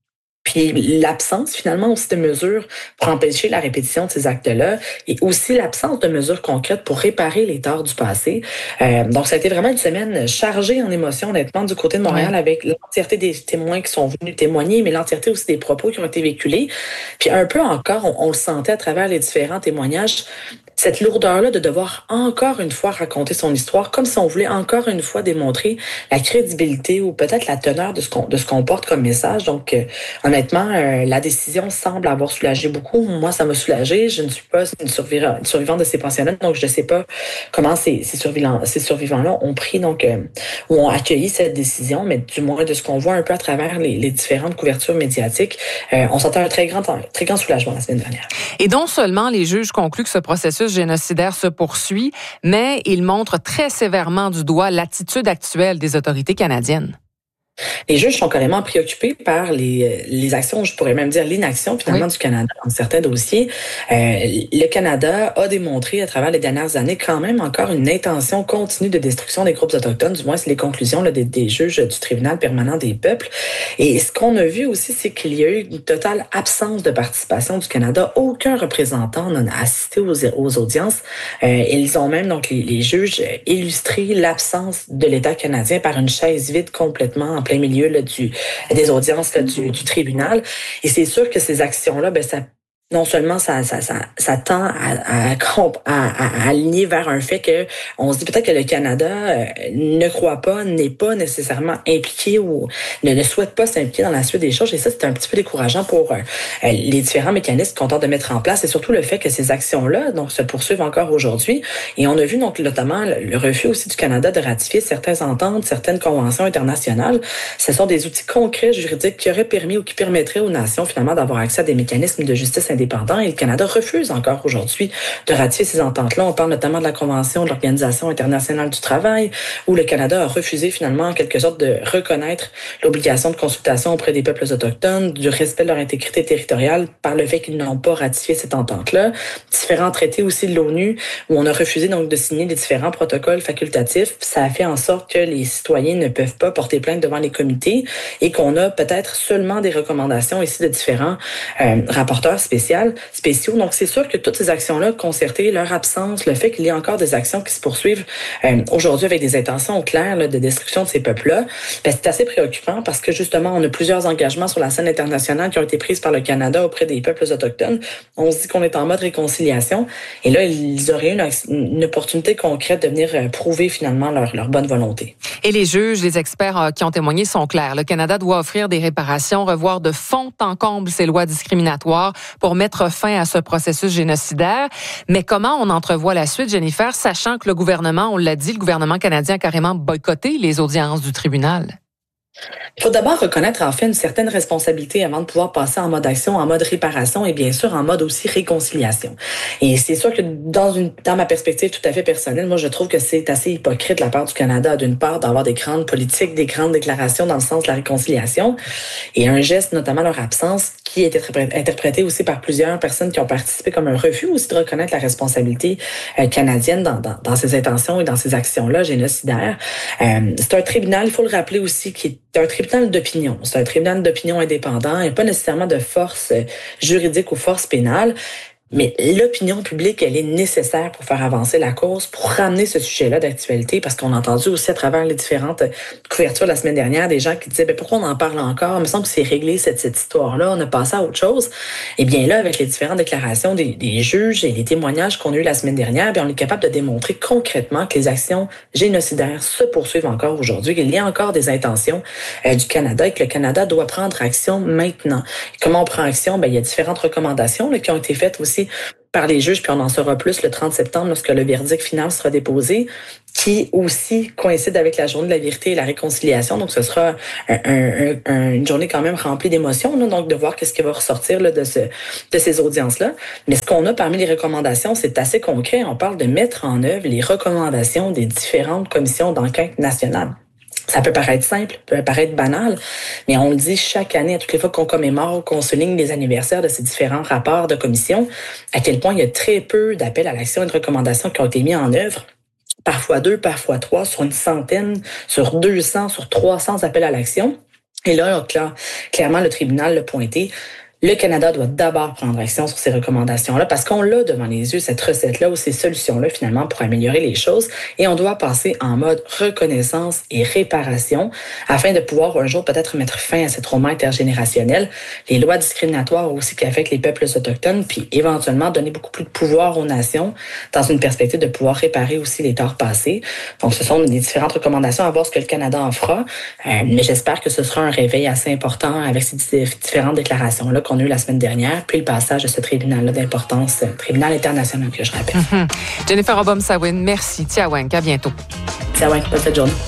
Speaker 18: Puis l'absence finalement aussi de mesures pour empêcher la répétition de ces actes-là et aussi l'absence de mesures concrètes pour réparer les torts du passé. Donc ça a été vraiment une semaine chargée en émotions honnêtement du côté de Montréal avec l'entièreté des témoins qui sont venus témoigner, mais l'entièreté aussi des propos qui ont été véhiculés. Puis un peu encore, on le sentait à travers les différents témoignages, cette lourdeur-là de devoir encore une fois raconter son histoire, comme si on voulait encore une fois démontrer la crédibilité ou peut-être la teneur de ce qu'on porte comme message. Donc, honnêtement, la décision semble avoir soulagé beaucoup. Moi, ça m'a soulagée. Je ne suis pas une survivante de ces pensionnats, donc je ne sais pas comment ces survivants-là ont pris, donc, ou ont accueilli cette décision, mais du moins de ce qu'on voit un peu à travers les différentes couvertures médiatiques, on sentait un très grand soulagement la semaine dernière.
Speaker 2: Et non seulement les juges concluent que ce processus génocidaire se poursuit, mais ils montrent très sévèrement du doigt l'attitude actuelle des autorités canadiennes.
Speaker 18: Les juges sont carrément préoccupés par les actions, je pourrais même dire l'inaction finalement du Canada dans certains dossiers. Le Canada a démontré à travers les dernières années quand même encore une intention continue de destruction des groupes autochtones, du moins c'est les conclusions là, des juges du tribunal permanent des peuples. Et ce qu'on a vu aussi, c'est qu'il y a eu une totale absence de participation du Canada. Aucun représentant n'a assisté aux audiences. Ils ont même, donc les juges, illustré l'absence de l'État canadien par une chaise vide complètement en plein milieu là, des audiences là, du tribunal. Et c'est sûr que ces actions-là, non seulement ça tend à aligner vers un fait que on se dit peut-être que le Canada ne croit pas, n'est pas nécessairement impliqué ou ne souhaite pas s'impliquer dans la suite des choses. Et ça, c'est un petit peu décourageant pour les différents mécanismes qu'on tente de mettre en place. Et surtout le fait que ces actions-là donc se poursuivent encore aujourd'hui. Et on a vu donc notamment le refus aussi du Canada de ratifier certaines ententes, certaines conventions internationales. Ce sont des outils concrets juridiques qui auraient permis ou qui permettraient aux nations finalement d'avoir accès à des mécanismes de justice indépendants. Et le Canada refuse encore aujourd'hui de ratifier ces ententes-là. On parle notamment de la Convention de l'Organisation internationale du travail, où le Canada a refusé finalement en quelque sorte de reconnaître l'obligation de consultation auprès des peuples autochtones, du respect de leur intégrité territoriale par le fait qu'ils n'ont pas ratifié cette entente-là. Différents traités aussi de l'ONU, où on a refusé donc de signer les différents protocoles facultatifs. Ça a fait en sorte que les citoyens ne peuvent pas porter plainte devant les comités et qu'on a peut-être seulement des recommandations ici de différents rapporteurs spéciaux. Donc, c'est sûr que toutes ces actions-là, concertées, leur absence, le fait qu'il y ait encore des actions qui se poursuivent aujourd'hui avec des intentions claires là, de destruction de ces peuples-là, c'est assez préoccupant parce que justement, on a plusieurs engagements sur la scène internationale qui ont été prises par le Canada auprès des peuples autochtones. On se dit qu'on est en mode réconciliation et là, ils auraient une opportunité concrète de venir prouver finalement leur bonne volonté.
Speaker 2: Et les juges, les experts qui ont témoigné sont clairs. Le Canada doit offrir des réparations, revoir de fond en comble ses lois discriminatoires pour mettre fin à ce processus génocidaire. Mais comment on entrevoit la suite, Jennifer, sachant que le gouvernement, on l'a dit, le gouvernement canadien a carrément boycotté les audiences du tribunal?
Speaker 18: Il faut d'abord reconnaître en fait une certaine responsabilité avant de pouvoir passer en mode action, en mode réparation et bien sûr en mode aussi réconciliation. Et c'est sûr que dans ma perspective tout à fait personnelle, moi je trouve que c'est assez hypocrite de la part du Canada d'une part d'avoir des grandes politiques, des grandes déclarations dans le sens de la réconciliation et un geste, notamment leur absence, qui est interprété aussi par plusieurs personnes qui ont participé comme un refus aussi de reconnaître la responsabilité canadienne dans ces intentions et dans ces actions-là génocidaires. C'est un tribunal, il faut le rappeler aussi, qui est un tribunal d'opinion. C'est un tribunal d'opinion indépendant et pas nécessairement de force juridique ou force pénale. Mais l'opinion publique, elle est nécessaire pour faire avancer la cause, pour ramener ce sujet-là d'actualité, parce qu'on a entendu aussi à travers les différentes couvertures la semaine dernière des gens qui disaient pourquoi on en parle encore? Il me semble que c'est réglé cette histoire-là, on a passé à autre chose. Et bien là, avec les différentes déclarations des juges et les témoignages qu'on a eu la semaine dernière, bien on est capable de démontrer concrètement que les actions génocidaires se poursuivent encore aujourd'hui, qu'il y a encore des intentions du Canada et que le Canada doit prendre action maintenant. Et comment on prend action? Bien, il y a différentes recommandations là, qui ont été faites aussi par les juges, puis on en saura plus le 30 septembre lorsque le verdict final sera déposé, qui aussi coïncide avec la journée de la vérité et la réconciliation. Donc, ce sera une journée quand même remplie d'émotions, là, donc de voir qu'est-ce qui va ressortir là, de ces audiences-là. Mais ce qu'on a parmi les recommandations, c'est assez concret. On parle de mettre en œuvre les recommandations des différentes commissions d'enquête nationales. Ça peut paraître simple, peut paraître banal, mais on le dit chaque année, à toutes les fois qu'on commémore, qu'on souligne les anniversaires de ces différents rapports de commission, à quel point il y a très peu d'appels à l'action et de recommandations qui ont été mis en œuvre. Parfois 2, parfois 3, sur une centaine, sur 200, sur 300 appels à l'action. Et là, clairement, le tribunal l'a pointé. Le Canada doit d'abord prendre action sur ces recommandations-là parce qu'on l'a devant les yeux, cette recette-là ou ces solutions-là finalement pour améliorer les choses et on doit passer en mode reconnaissance et réparation afin de pouvoir un jour peut-être mettre fin à ces traumas intergénérationnels, les lois discriminatoires aussi qui affectent les peuples autochtones puis éventuellement donner beaucoup plus de pouvoir aux nations dans une perspective de pouvoir réparer aussi les torts passés. Donc ce sont des différentes recommandations à voir ce que le Canada en fera, mais j'espère que ce sera un réveil assez important avec ces différentes déclarations-là qu'on a eu la semaine dernière, puis le passage de ce tribunal-là d'importance, tribunal international que je rappelle.
Speaker 2: Jennifer Obom-Sawin, merci. Tiawank, à bientôt.
Speaker 18: Tiawank, bonne fête de journée.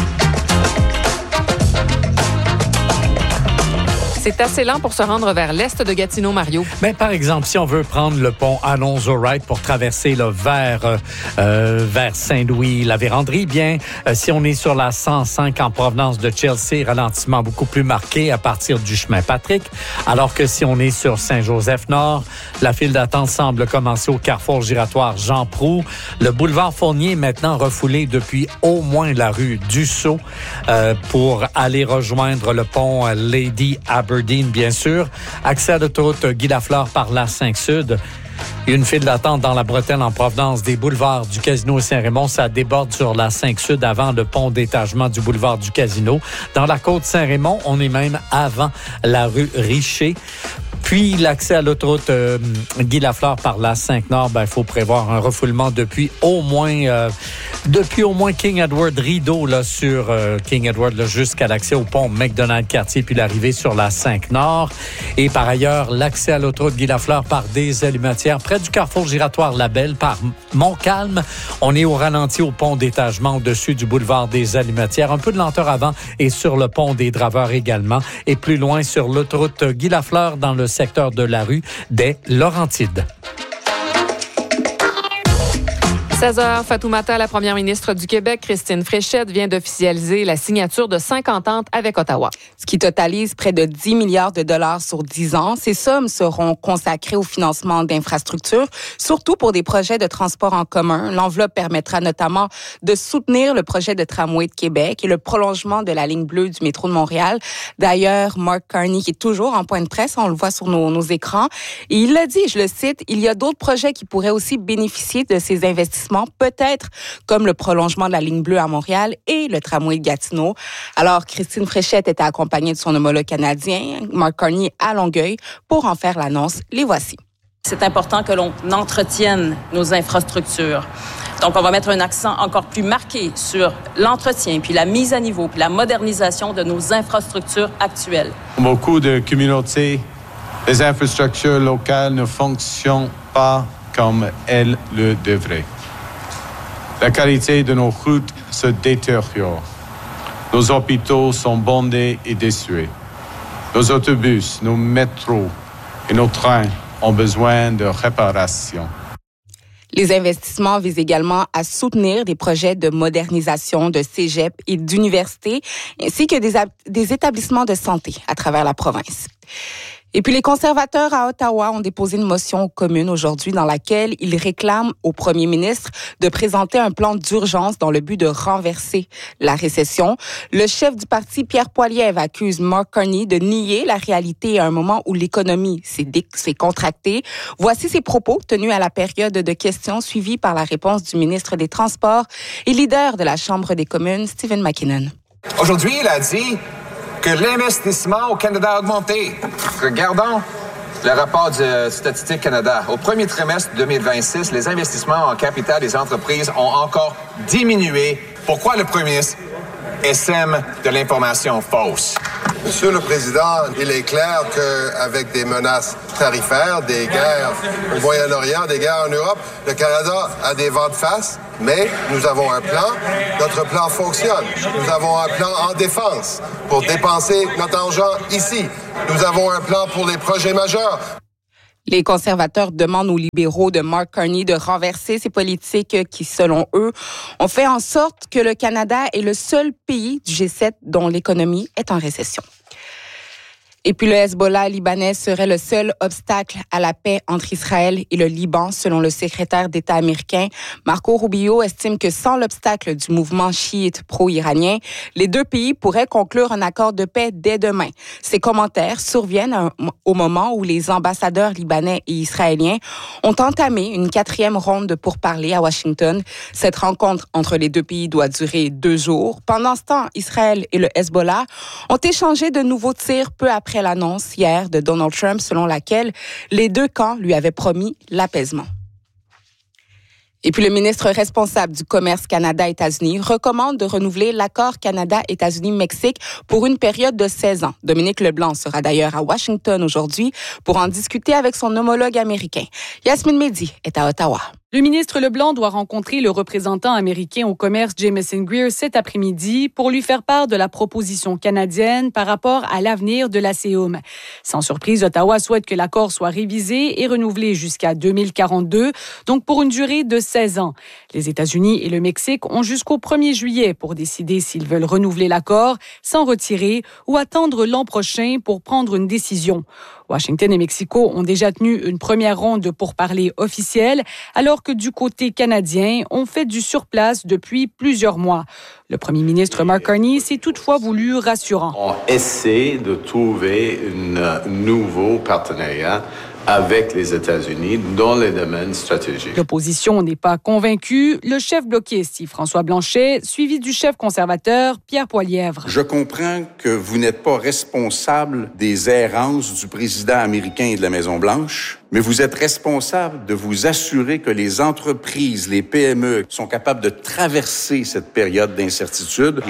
Speaker 2: C'est assez lent pour se rendre vers l'est de Gatineau, Mario.
Speaker 4: Ben, par exemple, si on veut prendre le pont Alonzo-Wright pour traverser là, vers Saint-Louis, la Vérandrie, bien, si on est sur la 105 en provenance de Chelsea, ralentissement beaucoup plus marqué à partir du chemin Patrick, alors que si on est sur Saint-Joseph-Nord, la file d'attente semble commencer au carrefour giratoire Jean-Proulx. Le boulevard Fournier est maintenant refoulé depuis au moins la rue Dussault pour aller rejoindre le pont Lady Aberdeen, bien sûr. Accès à l'autoroute Guy Lafleur par la 5 Sud. Une file d'attente dans la bretelle en provenance des boulevards du Casino Saint-Raymond. Ça déborde sur la 5 Sud avant le pont d'étagement du boulevard du Casino. Dans la côte Saint-Raymond, on est même avant la rue Richer. Puis, l'accès à l'autoroute Guy Lafleur par la 5 Nord, il faut prévoir un refoulement depuis au moins King Edward Rideau là, sur King Edward là, jusqu'à l'accès au pont McDonald-Cartier puis l'arrivée sur la 5 Nord. Et par ailleurs, l'accès à l'autoroute Guy Lafleur par des Allumatières près du carrefour giratoire Labelle par Montcalm. On est au ralenti au pont d'étagement au-dessus du boulevard des Allumatières. Un peu de lenteur avant et sur le pont des Draveurs également. Et plus loin sur l'autoroute Guy Lafleur dans le secteur de la rue des Laurentides.
Speaker 2: 16h, Fatoumata, la première ministre du Québec, Christine Fréchette, vient d'officialiser la signature de 5 ententes avec Ottawa.
Speaker 5: Ce qui totalise près de 10 milliards de dollars sur 10 ans. Ces sommes seront consacrées au financement d'infrastructures, surtout pour des projets de transport en commun. L'enveloppe permettra notamment de soutenir le projet de tramway de Québec et le prolongement de la ligne bleue du métro de Montréal. D'ailleurs, Mark Carney, qui est toujours en point de presse, on le voit sur nos écrans, et il l'a dit, je le cite, il y a d'autres projets qui pourraient aussi bénéficier de ces investissements, peut-être comme le prolongement de la ligne bleue à Montréal et le tramway de Gatineau. Alors, Christine Fréchette était accompagnée de son homologue canadien, Mark Carney, à Longueuil, pour en faire l'annonce. Les voici.
Speaker 19: C'est important que l'on entretienne nos infrastructures. Donc, on va mettre un accent encore plus marqué sur l'entretien, puis la mise à niveau, puis la modernisation de nos infrastructures actuelles.
Speaker 20: Beaucoup de communautés, les infrastructures locales ne fonctionnent pas comme elles le devraient. La qualité de nos routes se détériore. Nos hôpitaux sont bondés et désuets. Nos autobus, nos métros et nos trains ont besoin de réparation.
Speaker 5: Les investissements visent également à soutenir des projets de modernisation de cégep et d'universités, ainsi que des établissements de santé à travers la province. Et puis les conservateurs à Ottawa ont déposé une motion aux communes aujourd'hui dans laquelle ils réclament au premier ministre de présenter un plan d'urgence dans le but de renverser la récession. Le chef du parti, Pierre Poilievre, accuse Mark Carney de nier la réalité à un moment où l'économie s'est contractée. Voici ses propos tenus à la période de questions suivie par la réponse du ministre des Transports et leader de la Chambre des communes, Stephen McKinnon.
Speaker 21: Aujourd'hui, il a dit que l'investissement au Canada a augmenté. Regardons le rapport du Statistique Canada. Au premier trimestre 2026, les investissements en capital des entreprises ont encore diminué. Pourquoi le premier ministre sème de l'information fausse?
Speaker 22: Monsieur le Président, il est clair qu'avec des menaces tarifaires, des guerres au Moyen-Orient, des guerres en Europe, le Canada a des vents de face, mais nous avons un plan. Notre plan fonctionne. Nous avons un plan en défense pour dépenser notre argent ici. Nous avons un plan pour les projets majeurs.
Speaker 5: Les conservateurs demandent aux libéraux de Mark Carney de renverser ces politiques qui, selon eux, ont fait en sorte que le Canada est le seul pays du G7 dont l'économie est en récession. Et puis le Hezbollah libanais serait le seul obstacle à la paix entre Israël et le Liban, selon le secrétaire d'État américain. Marco Rubio estime que sans l'obstacle du mouvement chiite pro-iranien, les deux pays pourraient conclure un accord de paix dès demain. Ces commentaires surviennent au moment où les ambassadeurs libanais et israéliens ont entamé une 4e ronde de pourparlers à Washington. Cette rencontre entre les deux pays doit durer 2 jours. Pendant ce temps, Israël et le Hezbollah ont échangé de nouveaux tirs peu après l'annonce hier de Donald Trump selon laquelle les deux camps lui avaient promis l'apaisement. Et puis le ministre responsable du commerce Canada-États-Unis recommande de renouveler l'accord Canada-États-Unis-Mexique pour une période de 16 ans. Dominique Leblanc sera d'ailleurs à Washington aujourd'hui pour en discuter avec son homologue américain. Yasmine Mehdi est à Ottawa.
Speaker 23: Le ministre Leblanc doit rencontrer le représentant américain au commerce Jameson Greer cet après-midi pour lui faire part de la proposition canadienne par rapport à l'avenir de la CEUM. Sans surprise, Ottawa souhaite que l'accord soit révisé et renouvelé jusqu'à 2042, donc pour une durée de 16 ans. Les États-Unis et le Mexique ont jusqu'au 1er juillet pour décider s'ils veulent renouveler l'accord, s'en retirer ou attendre l'an prochain pour prendre une décision. Washington et Mexico ont déjà tenu une première ronde de pourparlers officiels, alors que du côté canadien, on fait du surplace depuis plusieurs mois. Le premier ministre Mark Carney s'est toutefois voulu rassurant.
Speaker 24: On essaie de trouver un nouveau partenariat avec les États-Unis dans les domaines stratégiques.
Speaker 23: L'opposition n'est pas convaincue. Le chef bloquiste, Yves-François Blanchet, suivi du chef conservateur, Pierre Poilievre.
Speaker 25: Je comprends que vous n'êtes pas responsable des errances du président américain et de la Maison-Blanche, mais vous êtes responsable de vous assurer que les entreprises, les PME, sont capables de traverser cette période d'incertitude.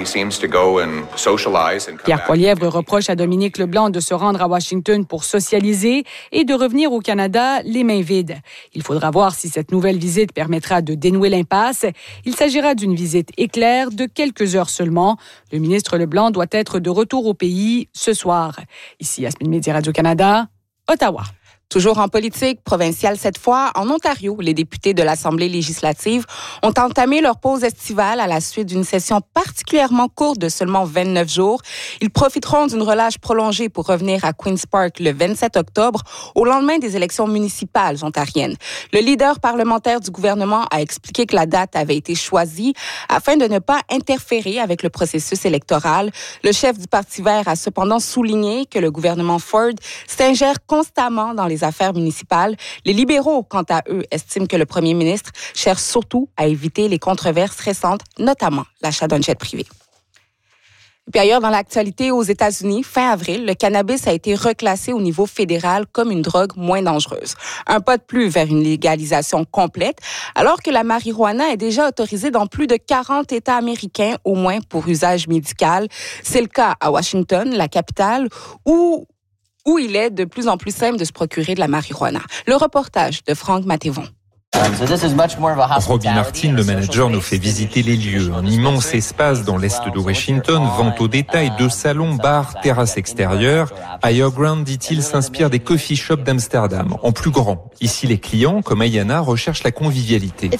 Speaker 23: Pierre Poilievre reproche à Dominique Leblanc de se rendre à Washington pour socialiser et de revenir au Canada les mains vides. Il faudra voir si cette nouvelle visite permettra de dénouer l'impasse. Il s'agira d'une visite éclair de quelques heures seulement. Le ministre Leblanc doit être de retour au pays ce soir. Ici, Yasmine Mehdi, Radio-Canada, Ottawa.
Speaker 5: Toujours en politique provinciale cette fois, en Ontario, les députés de l'Assemblée législative ont entamé leur pause estivale à la suite d'une session particulièrement courte de seulement 29 jours. Ils profiteront d'une relâche prolongée pour revenir à Queen's Park le 27 octobre, au lendemain des élections municipales ontariennes. Le leader parlementaire du gouvernement a expliqué que la date avait été choisie afin de ne pas interférer avec le processus électoral. Le chef du Parti vert a cependant souligné que le gouvernement Ford s'ingère constamment dans les affaires municipales. Les libéraux, quant à eux, estiment que le premier ministre cherche surtout à éviter les controverses récentes, notamment l'achat d'un jet privé. Et puis ailleurs dans l'actualité, aux États-Unis, fin avril, le cannabis a été reclassé au niveau fédéral comme une drogue moins dangereuse. Un pas de plus vers une légalisation complète, alors que la marijuana est déjà autorisée dans plus de 40 États américains, au moins pour usage médical. C'est le cas à Washington, la capitale, où il est de plus en plus simple de se procurer de la marijuana. Le reportage de Franck Mathévon.
Speaker 1: Robbie Martin, le manager, nous fait visiter les lieux. Un immense espace dans l'est de Washington, vente au détail de salons, bars, terrasses extérieures. Higher Ground, dit-il, s'inspire des coffee shops d'Amsterdam, en plus grand. Ici, les clients, comme Ayana, recherchent la convivialité.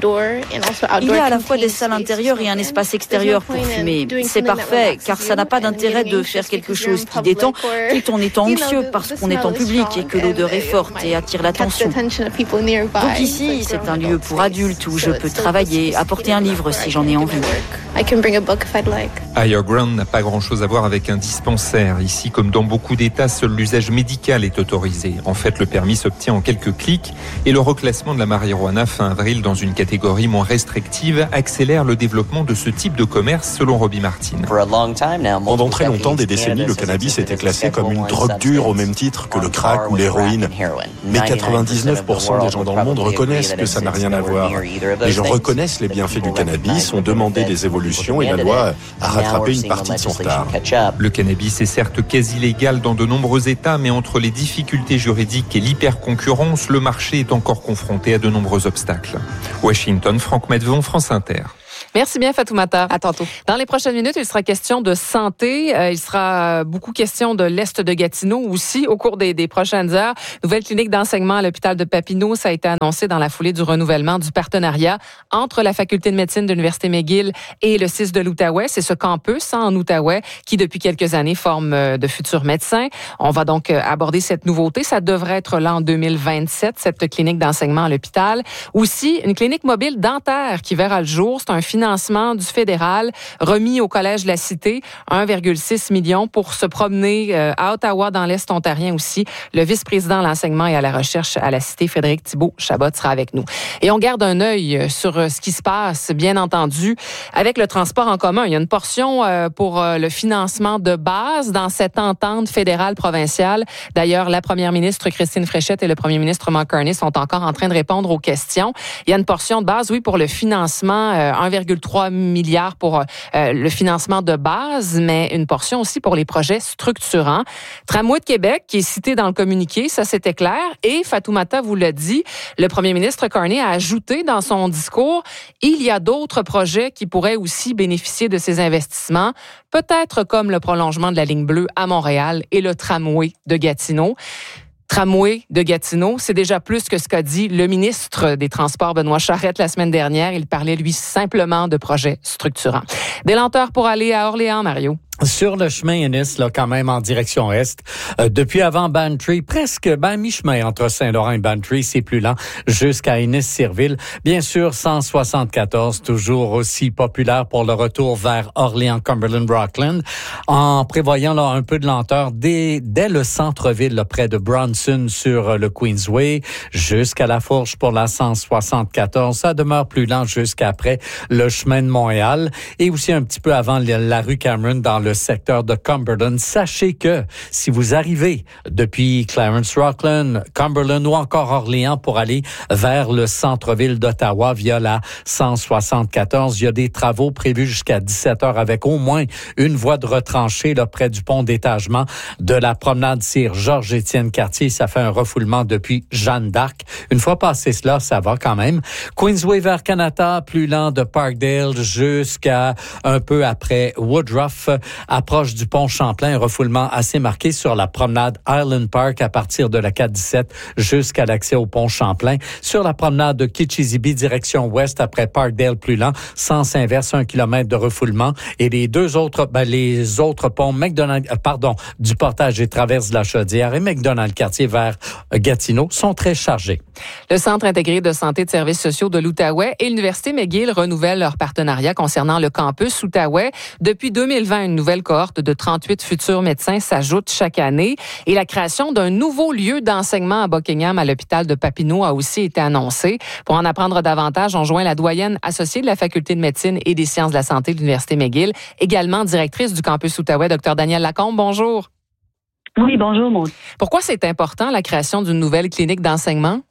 Speaker 3: Il y a à la fois des salles intérieures et un espace extérieur pour fumer. C'est parfait, car ça n'a pas d'intérêt de faire quelque chose qui détend tout en étant anxieux parce qu'on est en public et que l'odeur est forte et attire l'attention. Donc ici, c'est un lieu pour adultes où je peux travailler, apporter un livre si j'en ai envie.
Speaker 1: Higher Ground n'a pas grand-chose à voir avec un dispensaire. Ici, comme dans beaucoup d'États, seul l'usage médical est autorisé. En fait, le permis s'obtient en quelques clics et le reclassement de la marijuana fin avril dans une catégorie moins restrictive accélère le développement de ce type de commerce, selon Robbie Martin.
Speaker 6: Pendant très longtemps, des décennies, le cannabis était classé comme une drogue dure au même titre que le crack ou l'héroïne. Mais 99% des gens dans le monde reconnaissent que ça n'a rien à voir. Les gens reconnaissent les bienfaits du cannabis, ont demandé des évolutions et la loi a rattrapé une partie de son retard.
Speaker 1: Le cannabis est certes quasi légal dans de nombreux États, mais entre les difficultés juridiques et l'hyperconcurrence, le marché est encore confronté à de nombreux obstacles. Washington, Franck Medvon, France Inter.
Speaker 2: Merci bien, Fatoumata.
Speaker 5: À tantôt.
Speaker 2: Dans les prochaines minutes, il sera question de santé. Il sera beaucoup question de l'Est de Gatineau aussi au cours des prochaines heures. Nouvelle clinique d'enseignement à l'hôpital de Papineau. Ça a été annoncé dans la foulée du renouvellement du partenariat entre la Faculté de médecine de l'Université McGill et le CIS de l'Outaouais. C'est ce campus en Outaouais qui, depuis quelques années, forme de futurs médecins. On va donc aborder cette nouveauté. Ça devrait être là en 2027, cette clinique d'enseignement à l'hôpital. Aussi, une clinique mobile dentaire qui verra le jour. C'est un financement du fédéral remis au Collège de la Cité, 1,6 million pour se promener à Ottawa, dans l'Est ontarien aussi. Le vice-président à l'enseignement et à la recherche à la Cité, Frédéric Thibault-Chabot, sera avec nous. Et on garde un œil sur ce qui se passe, bien entendu, avec le transport en commun. Il y a une portion pour le financement de base dans cette entente fédérale provinciale. D'ailleurs, la première ministre Christine Fréchette et le premier ministre Mark Carney sont encore en train de répondre aux questions. Il y a une portion de base, oui, pour le financement, 1,3 milliard pour le financement de base, mais une portion aussi pour les projets structurants. Tramway de Québec, qui est cité dans le communiqué, ça c'était clair. Et Fatoumata vous l'a dit, le premier ministre Carney a ajouté dans son discours, il y a d'autres projets qui pourraient aussi bénéficier de ces investissements, peut-être comme le prolongement de la ligne bleue à Montréal et le tramway de Gatineau. Tramway de Gatineau, c'est déjà plus que ce qu'a dit le ministre des Transports, Benoît Charette, la semaine dernière. Il parlait, lui, simplement de projets structurants. Des lenteurs pour aller à Orléans, Mario.
Speaker 4: Sur le chemin Ennis, là, quand même en direction est, depuis avant Bantry, presque mi-chemin entre Saint-Laurent et Bantry, c'est plus lent, jusqu'à Ennis-Cirville. Bien sûr, 174, toujours aussi populaire pour le retour vers Orléans, Cumberland, Rockland, en prévoyant là un peu de lenteur dès le centre-ville, là, près de Bronson sur le Queensway, jusqu'à La Fourche pour la 174. Ça demeure plus lent jusqu'après le chemin de Montréal et aussi un petit peu avant la rue Cameron dans le secteur de Cumberland. Sachez que si vous arrivez depuis Clarence, Rockland, Cumberland ou encore Orléans pour aller vers le centre-ville d'Ottawa via la 174, il y a des travaux prévus jusqu'à 17h avec au moins une voie de retranchée là, près du pont d'étagement de la promenade Sir Georges-Étienne Cartier. Ça fait un refoulement depuis Jeanne d'Arc. Une fois passé cela, ça va quand même. Queensway vers Canada, plus lent de Parkdale jusqu'à un peu après Woodruff. Approche du pont Champlain, un refoulement assez marqué sur la promenade Island Park à partir de la 417 jusqu'à l'accès au pont Champlain. Sur la promenade de Kitchissippi, direction ouest, après Parkdale plus lent, sens inverse, 1 kilomètre de refoulement. Et les autres ponts du portage des traverses de la Chaudière et McDonald-Cartier vers Gatineau sont très chargés.
Speaker 2: Le Centre intégré de santé et de services sociaux de l'Outaouais et l'Université McGill renouvellent leur partenariat concernant le campus Outaouais. Depuis 2020, une nouvelle cohorte de 38 futurs médecins s'ajoute chaque année et la création d'un nouveau lieu d'enseignement à Buckingham à l'hôpital de Papineau a aussi été annoncée. Pour en apprendre davantage, on joint la doyenne associée de la Faculté de médecine et des sciences de la santé de l'Université McGill, également directrice du campus Outaouais, Dr Danielle Lacombe. Bonjour.
Speaker 7: Oui, bonjour, Maud.
Speaker 2: Pourquoi c'est important la création d'une nouvelle clinique d'enseignement?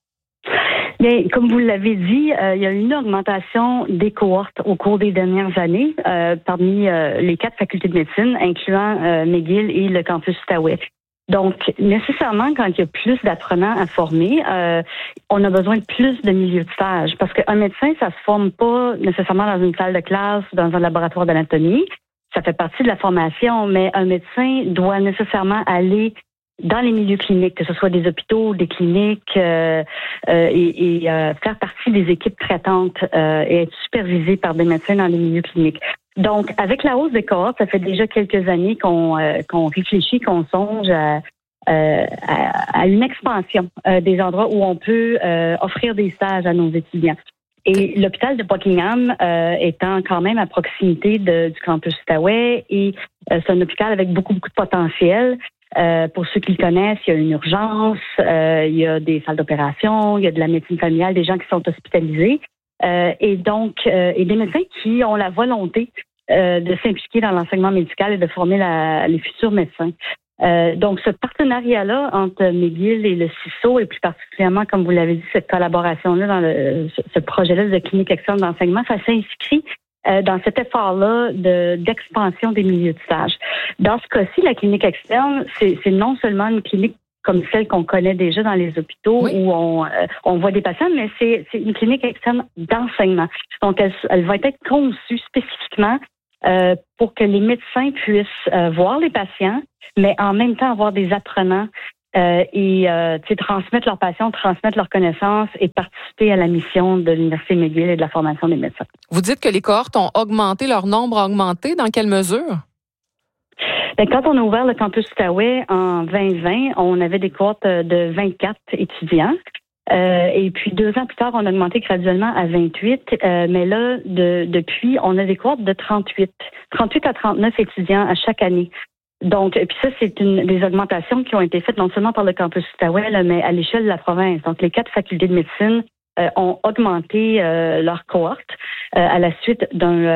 Speaker 7: Bien, comme vous l'avez dit, il y a eu une augmentation des cohortes au cours des dernières années parmi les 4 facultés de médecine, incluant McGill et le campus Outaouais. Donc, nécessairement, quand il y a plus d'apprenants à former, on a besoin de plus de milieux de stage. Parce qu'un médecin, ça se forme pas nécessairement dans une salle de classe, dans un laboratoire d'anatomie. Ça fait partie de la formation, mais un médecin doit nécessairement aller dans les milieux cliniques, que ce soit des hôpitaux, des cliniques, et faire partie des équipes traitantes et être supervisé par des médecins dans les milieux cliniques. Donc, avec la hausse des cohortes, ça fait déjà quelques années qu'on réfléchit, qu'on songe à une expansion des endroits où on peut offrir des stages à nos étudiants. Et l'hôpital de Buckingham étant quand même à proximité du campus Outaouais, et c'est un hôpital avec beaucoup de potentiel. Pour ceux qui le connaissent, il y a une urgence, il y a des salles d'opération, il y a de la médecine familiale, des gens qui sont hospitalisés. Et des médecins qui ont la volonté de s'impliquer dans l'enseignement médical et de former les futurs médecins. Donc, ce partenariat-là entre McGill et le CISO, et plus particulièrement, comme vous l'avez dit, cette collaboration-là dans ce projet-là de clinique externe d'enseignement, ça s'inscrit dans cet effort-là d'expansion des milieux de stage. Dans ce cas-ci, la clinique externe, c'est non seulement une clinique comme celle qu'on connaît déjà dans les hôpitaux où on voit des patients, mais c'est une clinique externe d'enseignement. Donc, elle va être conçue spécifiquement pour que les médecins puissent voir les patients, mais en même temps avoir des apprenants et transmettre leur passion, transmettre leurs connaissances et participer à la mission de l'Université McGill et de la formation des médecins.
Speaker 2: Vous dites que les cohortes ont augmenté, leur nombre a augmenté. Dans quelle mesure?
Speaker 7: Bien, quand on a ouvert le campus Outaouais en 2020, on avait des cohortes de 24 étudiants. Et puis 2 ans plus tard, on a augmenté graduellement à 28. Mais là, depuis, on a des cohortes de 38 à 39 étudiants à chaque année. Donc, puis ça, c'est des augmentations qui ont été faites non seulement par le campus Outaouais, mais à l'échelle de la province. Donc, les 4 facultés de médecine ont augmenté leur cohorte à la suite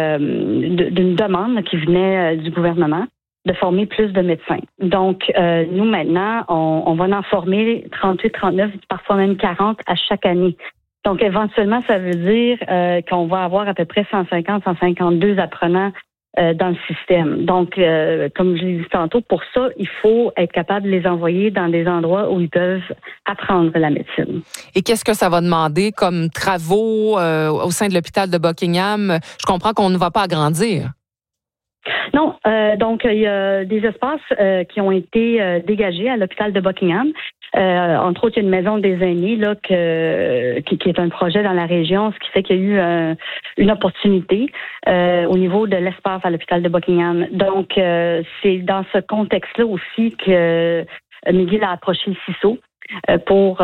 Speaker 7: d'une demande qui venait du gouvernement de former plus de médecins. Donc, nous, maintenant, on va en former 38, 39, parfois même 40 à chaque année. Donc, éventuellement, ça veut dire qu'on va avoir à peu près 150, 152 apprenants dans le système. Donc, comme je l'ai dit tantôt, pour ça, il faut être capable de les envoyer dans des endroits où ils peuvent apprendre la médecine.
Speaker 2: Et qu'est-ce que ça va demander comme travaux au sein de l'hôpital de Buckingham? Je comprends qu'on ne va pas agrandir.
Speaker 7: Non, donc il y a des espaces qui ont été dégagés à l'hôpital de Buckingham. Entre autres, il y a une maison des aînés là qui est un projet dans la région, ce qui fait qu'il y a eu une opportunité au niveau de l'espace à l'hôpital de Buckingham. Donc, c'est dans ce contexte-là aussi que McGill a approché le CISO pour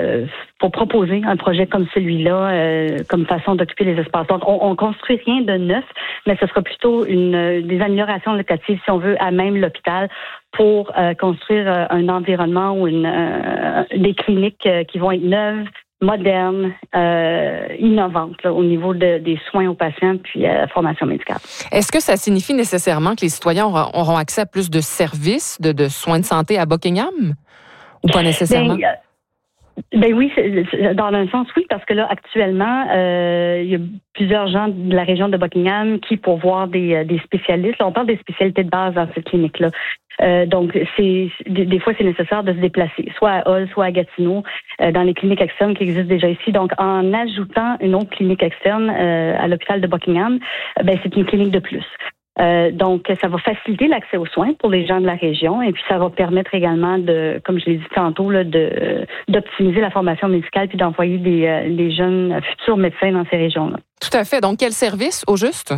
Speaker 7: proposer un projet comme celui-là comme façon d'occuper les espaces. Donc, on construit rien de neuf, mais ce sera plutôt des améliorations locatives, si on veut, à même l'hôpital pour construire un environnement ou des cliniques qui vont être neuves, modernes, innovantes là, au niveau des soins aux patients puis la formation médicale.
Speaker 2: Est-ce que ça signifie nécessairement que les citoyens auront accès à plus de services de soins de santé à Buckingham? Ou pas nécessairement?
Speaker 7: Ben oui, dans un sens, oui, parce que là, actuellement, il y a plusieurs gens de la région de Buckingham qui, pour voir des spécialistes, là, on parle des spécialités de base dans cette clinique-là. Donc, des fois, c'est nécessaire de se déplacer, soit à Hull, soit à Gatineau, dans les cliniques externes qui existent déjà ici. Donc, en ajoutant une autre clinique externe à l'hôpital de Buckingham, ben c'est une clinique de plus. Donc, ça va faciliter l'accès aux soins pour les gens de la région et puis ça va permettre également comme je l'ai dit tantôt, là, d'optimiser la formation médicale puis d'envoyer des jeunes futurs médecins dans ces régions-là.
Speaker 2: Tout à fait. Donc, quel service au juste?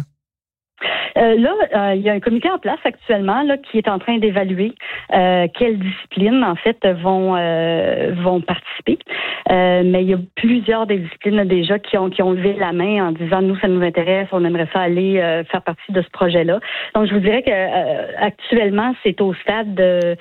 Speaker 7: Là, il y a un comité en place actuellement là, qui est en train d'évaluer quelles disciplines, en fait, vont participer. Mais il y a plusieurs des disciplines déjà qui ont levé la main en disant, nous, ça nous intéresse, on aimerait ça aller faire partie de ce projet-là. Donc, je vous dirais que actuellement, c'est au stade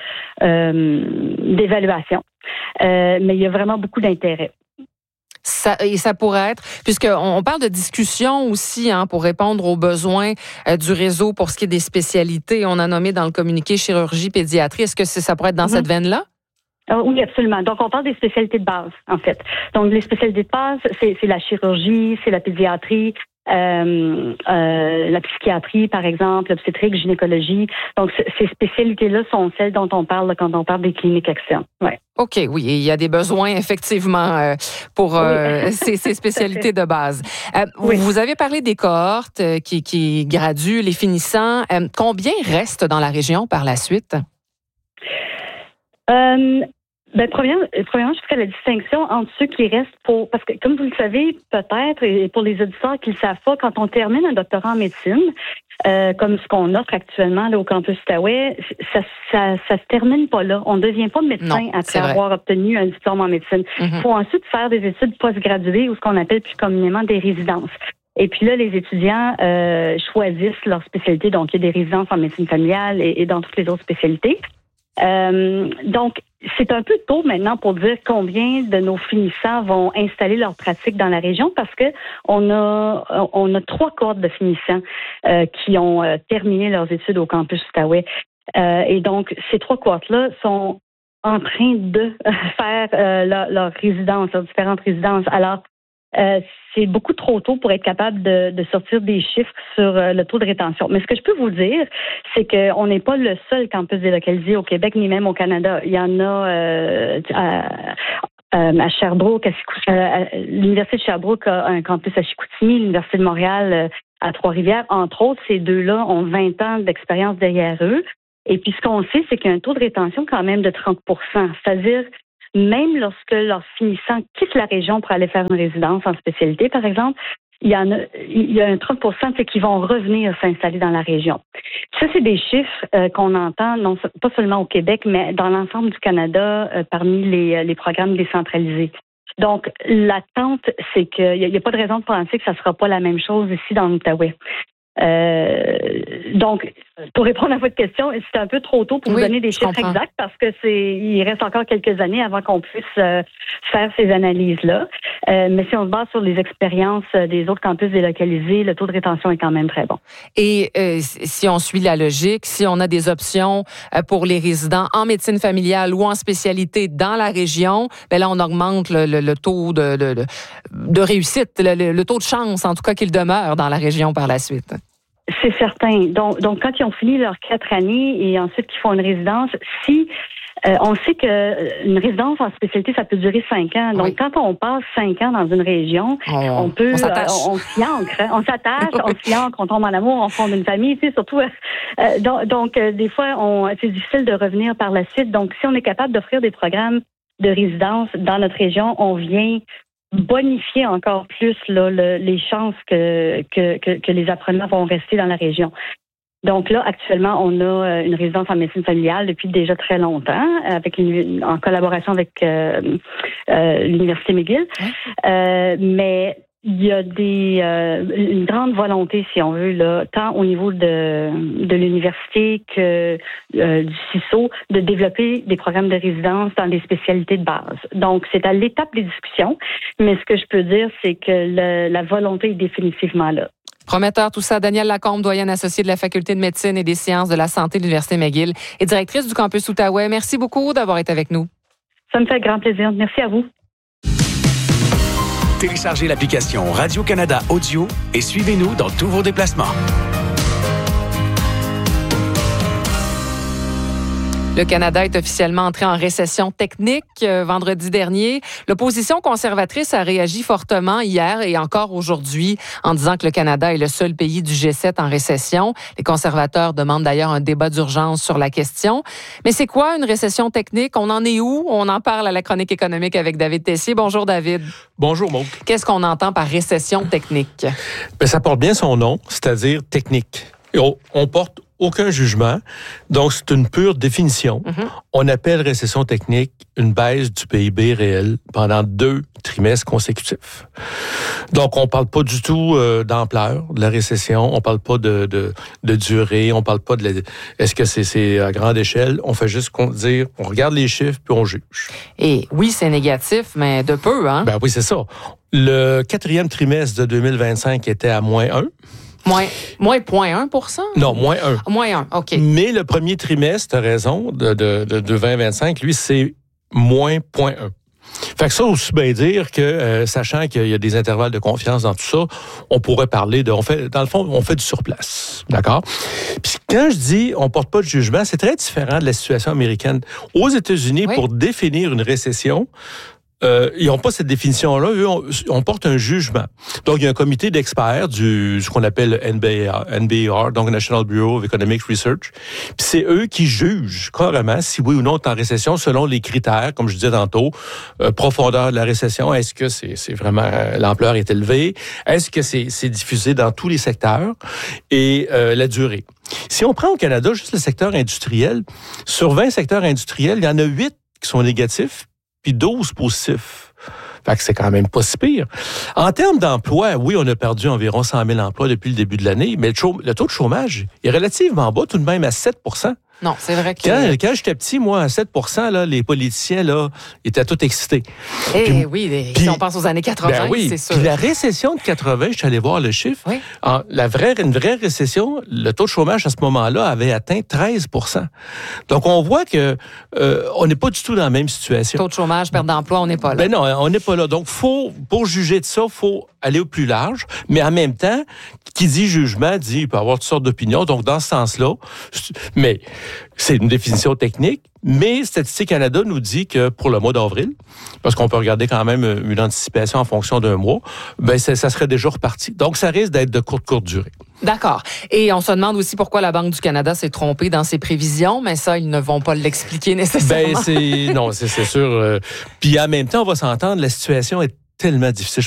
Speaker 7: d'évaluation. Mais il y a vraiment beaucoup d'intérêt.
Speaker 2: Ça pourrait être, puisqu'on parle de discussion aussi pour répondre aux besoins du réseau pour ce qui est des spécialités. On a nommé dans le communiqué chirurgie, pédiatrie. Est-ce que ça pourrait être dans cette veine-là?
Speaker 7: Oui, absolument. Donc, on parle des spécialités de base, en fait. Donc, les spécialités de base, c'est la chirurgie, c'est la pédiatrie, la psychiatrie, par exemple, l'obstétrique, gynécologie. Donc, ces spécialités-là sont celles dont on parle quand on parle des cliniques externes. Ouais.
Speaker 2: OK, oui, il y a des besoins, effectivement, pour ces spécialités de base. Vous avez parlé des cohortes qui graduent, les finissants. Combien restent dans la région par la suite?
Speaker 7: Premièrement, je ferais la distinction entre ceux qui restent parce que, comme vous le savez, peut-être, et pour les auditeurs qui ne le savent pas, quand on termine un doctorat en médecine, comme ce qu'on offre actuellement là, au campus Outaouais, ça se termine pas là. On ne devient pas médecin après avoir obtenu un diplôme en médecine. Il faut ensuite faire des études postgraduées ou ce qu'on appelle plus communément des résidences. Et puis là, les étudiants choisissent leur spécialité. Donc, il y a des résidences en médecine familiale et dans toutes les autres spécialités. Donc, c'est un peu tôt maintenant pour dire combien de nos finissants vont installer leur pratique dans la région parce que on a 3 cohortes de finissants qui ont terminé leurs études au campus Outaouais. Et donc, ces 3 cohortes-là sont en train de faire leur résidence, leurs différentes résidences. Alors, c'est beaucoup trop tôt pour être capable de sortir des chiffres sur le taux de rétention. Mais ce que je peux vous dire, c'est qu'on n'est pas le seul campus délocalisé au Québec, ni même au Canada. Il y en a à Sherbrooke, l'Université de Sherbrooke a un campus à Chicoutimi, l'Université de Montréal à Trois-Rivières. Entre autres, ces deux-là ont 20 ans d'expérience derrière eux. Et puis, ce qu'on sait, c'est qu'il y a un taux de rétention quand même de 30 %. C'est-à-dire, même lorsque leurs finissants quittent la région pour aller faire une résidence en spécialité, par exemple, il y a un 30 % qui vont revenir s'installer dans la région. Ça, c'est des chiffres qu'on entend, pas seulement au Québec, mais dans l'ensemble du Canada, parmi les programmes décentralisés. Donc, l'attente, c'est qu'il n'y a pas de raison de penser que ça ne sera pas la même chose ici dans l'Outaouais. Donc, pour répondre à votre question, c'est un peu trop tôt pour vous donner des chiffres exacts parce que il reste encore quelques années avant qu'on puisse faire ces analyses-là. Mais si on se base sur les expériences des autres campus délocalisés, le taux de rétention est quand même très bon.
Speaker 2: Et si on suit la logique, si on a des options pour les résidents en médecine familiale ou en spécialité dans la région, ben là, on augmente le taux de réussite, le taux de chance, en tout cas, qu'il demeure dans la région par la suite.
Speaker 7: C'est certain. Donc, quand ils ont fini leurs 4 années et ensuite qu'ils font une résidence, on sait qu'une résidence en spécialité, ça peut durer 5 ans. Donc, quand on passe 5 ans dans une région, on s'y ancre, on s'attache, on s'y ancre, on tombe en amour, on fonde une famille, tu sais, surtout. Donc, des fois, c'est difficile de revenir par la suite. Donc, si on est capable d'offrir des programmes de résidence dans notre région, on vient bonifier encore plus les chances que les apprenants vont rester dans la région. Donc là, actuellement, on a une résidence en médecine familiale depuis déjà très longtemps, en collaboration avec l'Université McGill. Mais il y a une grande volonté, si on veut, là, tant au niveau de l'université que du CISO, de développer des programmes de résidence dans des spécialités de base. Donc, c'est à l'étape des discussions, mais ce que je peux dire, c'est que la volonté est définitivement là.
Speaker 2: Prometteur tout ça, Danielle Lacombe, doyenne associée de la Faculté de médecine et des sciences de la santé de l'Université McGill et directrice du campus Outaouais. Merci beaucoup d'avoir été avec nous.
Speaker 7: Ça me fait grand plaisir. Merci à vous.
Speaker 14: Téléchargez l'application Radio-Canada Audio et suivez-nous dans tous vos déplacements.
Speaker 2: Le Canada est officiellement entré en récession technique vendredi dernier. L'opposition conservatrice a réagi fortement hier et encore aujourd'hui en disant que le Canada est le seul pays du G7 en récession. Les conservateurs demandent d'ailleurs un débat d'urgence sur la question. Mais c'est quoi une récession technique? On en est où? On en parle à la chronique économique avec David Tessier. Bonjour David.
Speaker 8: Bonjour Maude.
Speaker 2: Qu'est-ce qu'on entend par récession technique?
Speaker 8: Bien, ça porte bien son nom, c'est-à-dire technique. Et on porte aucun jugement. Donc, c'est une pure définition. On appelle récession technique une baisse du PIB réel pendant 2 trimestres consécutifs. Donc, on parle pas du tout d'ampleur de la récession. On parle pas de durée. On parle pas est-ce que c'est à grande échelle. On fait juste dire, on regarde les chiffres puis on juge.
Speaker 2: Et oui, c'est négatif, mais de peu, hein?
Speaker 8: Ben oui, c'est ça. Le 4e trimestre de 2025 était à -1.
Speaker 2: Moins 0,1 %?
Speaker 8: Non, -1.
Speaker 2: -1, OK.
Speaker 8: Mais le premier trimestre, tu as raison, de 2025, lui, c'est -0,1. Fait que ça, aussi bien dire que, sachant qu'il y a des intervalles de confiance dans tout ça, on pourrait parler on fait du surplace. D'accord? Puis quand je dis on porte pas de jugement, c'est très différent de la situation américaine. Aux États-Unis, pour définir une récession, ils n'ont pas cette définition-là. Eux, on porte un jugement. Donc, il y a un comité d'experts ce qu'on appelle NBER, donc National Bureau of Economic Research. Puis c'est eux qui jugent carrément si oui ou non on est en récession selon les critères, comme je disais tantôt, profondeur de la récession. Est-ce que c'est vraiment l'ampleur est élevée? Est-ce que c'est diffusé dans tous les secteurs? Et la durée. Si on prend au Canada juste le secteur industriel, sur 20 secteurs industriels, il y en a 8 qui sont négatifs, puis 12 positifs. Fait que c'est quand même pas si pire. En termes d'emploi, oui, on a perdu environ 100 000 emplois depuis le début de l'année, mais le taux de chômage est relativement bas, tout de même à 7 %.
Speaker 2: Non, c'est vrai que...
Speaker 8: Quand j'étais petit, moi, à 7 %, là, les politiciens là, étaient tous excités.
Speaker 2: Si on pense aux années 80, c'est sûr.
Speaker 8: Puis la récession de 80, je suis allé voir le chiffre, une vraie récession, le taux de chômage à ce moment-là avait atteint 13 %. Donc, on voit que on n'est pas du tout dans la même situation.
Speaker 2: Taux de chômage, perte d'emploi, on n'est pas là.
Speaker 8: Ben non, on n'est pas là. Donc, pour juger de ça, il faut aller au plus large, mais en même temps, qui dit jugement, dit il peut y avoir toutes sortes d'opinions. Donc, dans ce sens-là, mais c'est une définition technique, mais Statistique Canada nous dit que pour le mois d'avril, parce qu'on peut regarder quand même une anticipation en fonction d'un mois, ben ça serait déjà reparti. Donc, ça risque d'être de courte durée.
Speaker 2: D'accord. Et on se demande aussi pourquoi la Banque du Canada s'est trompée dans ses prévisions, mais ça, ils ne vont pas l'expliquer nécessairement.
Speaker 8: Ben, c'est sûr. Puis en même temps, on va s'entendre, la situation est tellement difficile.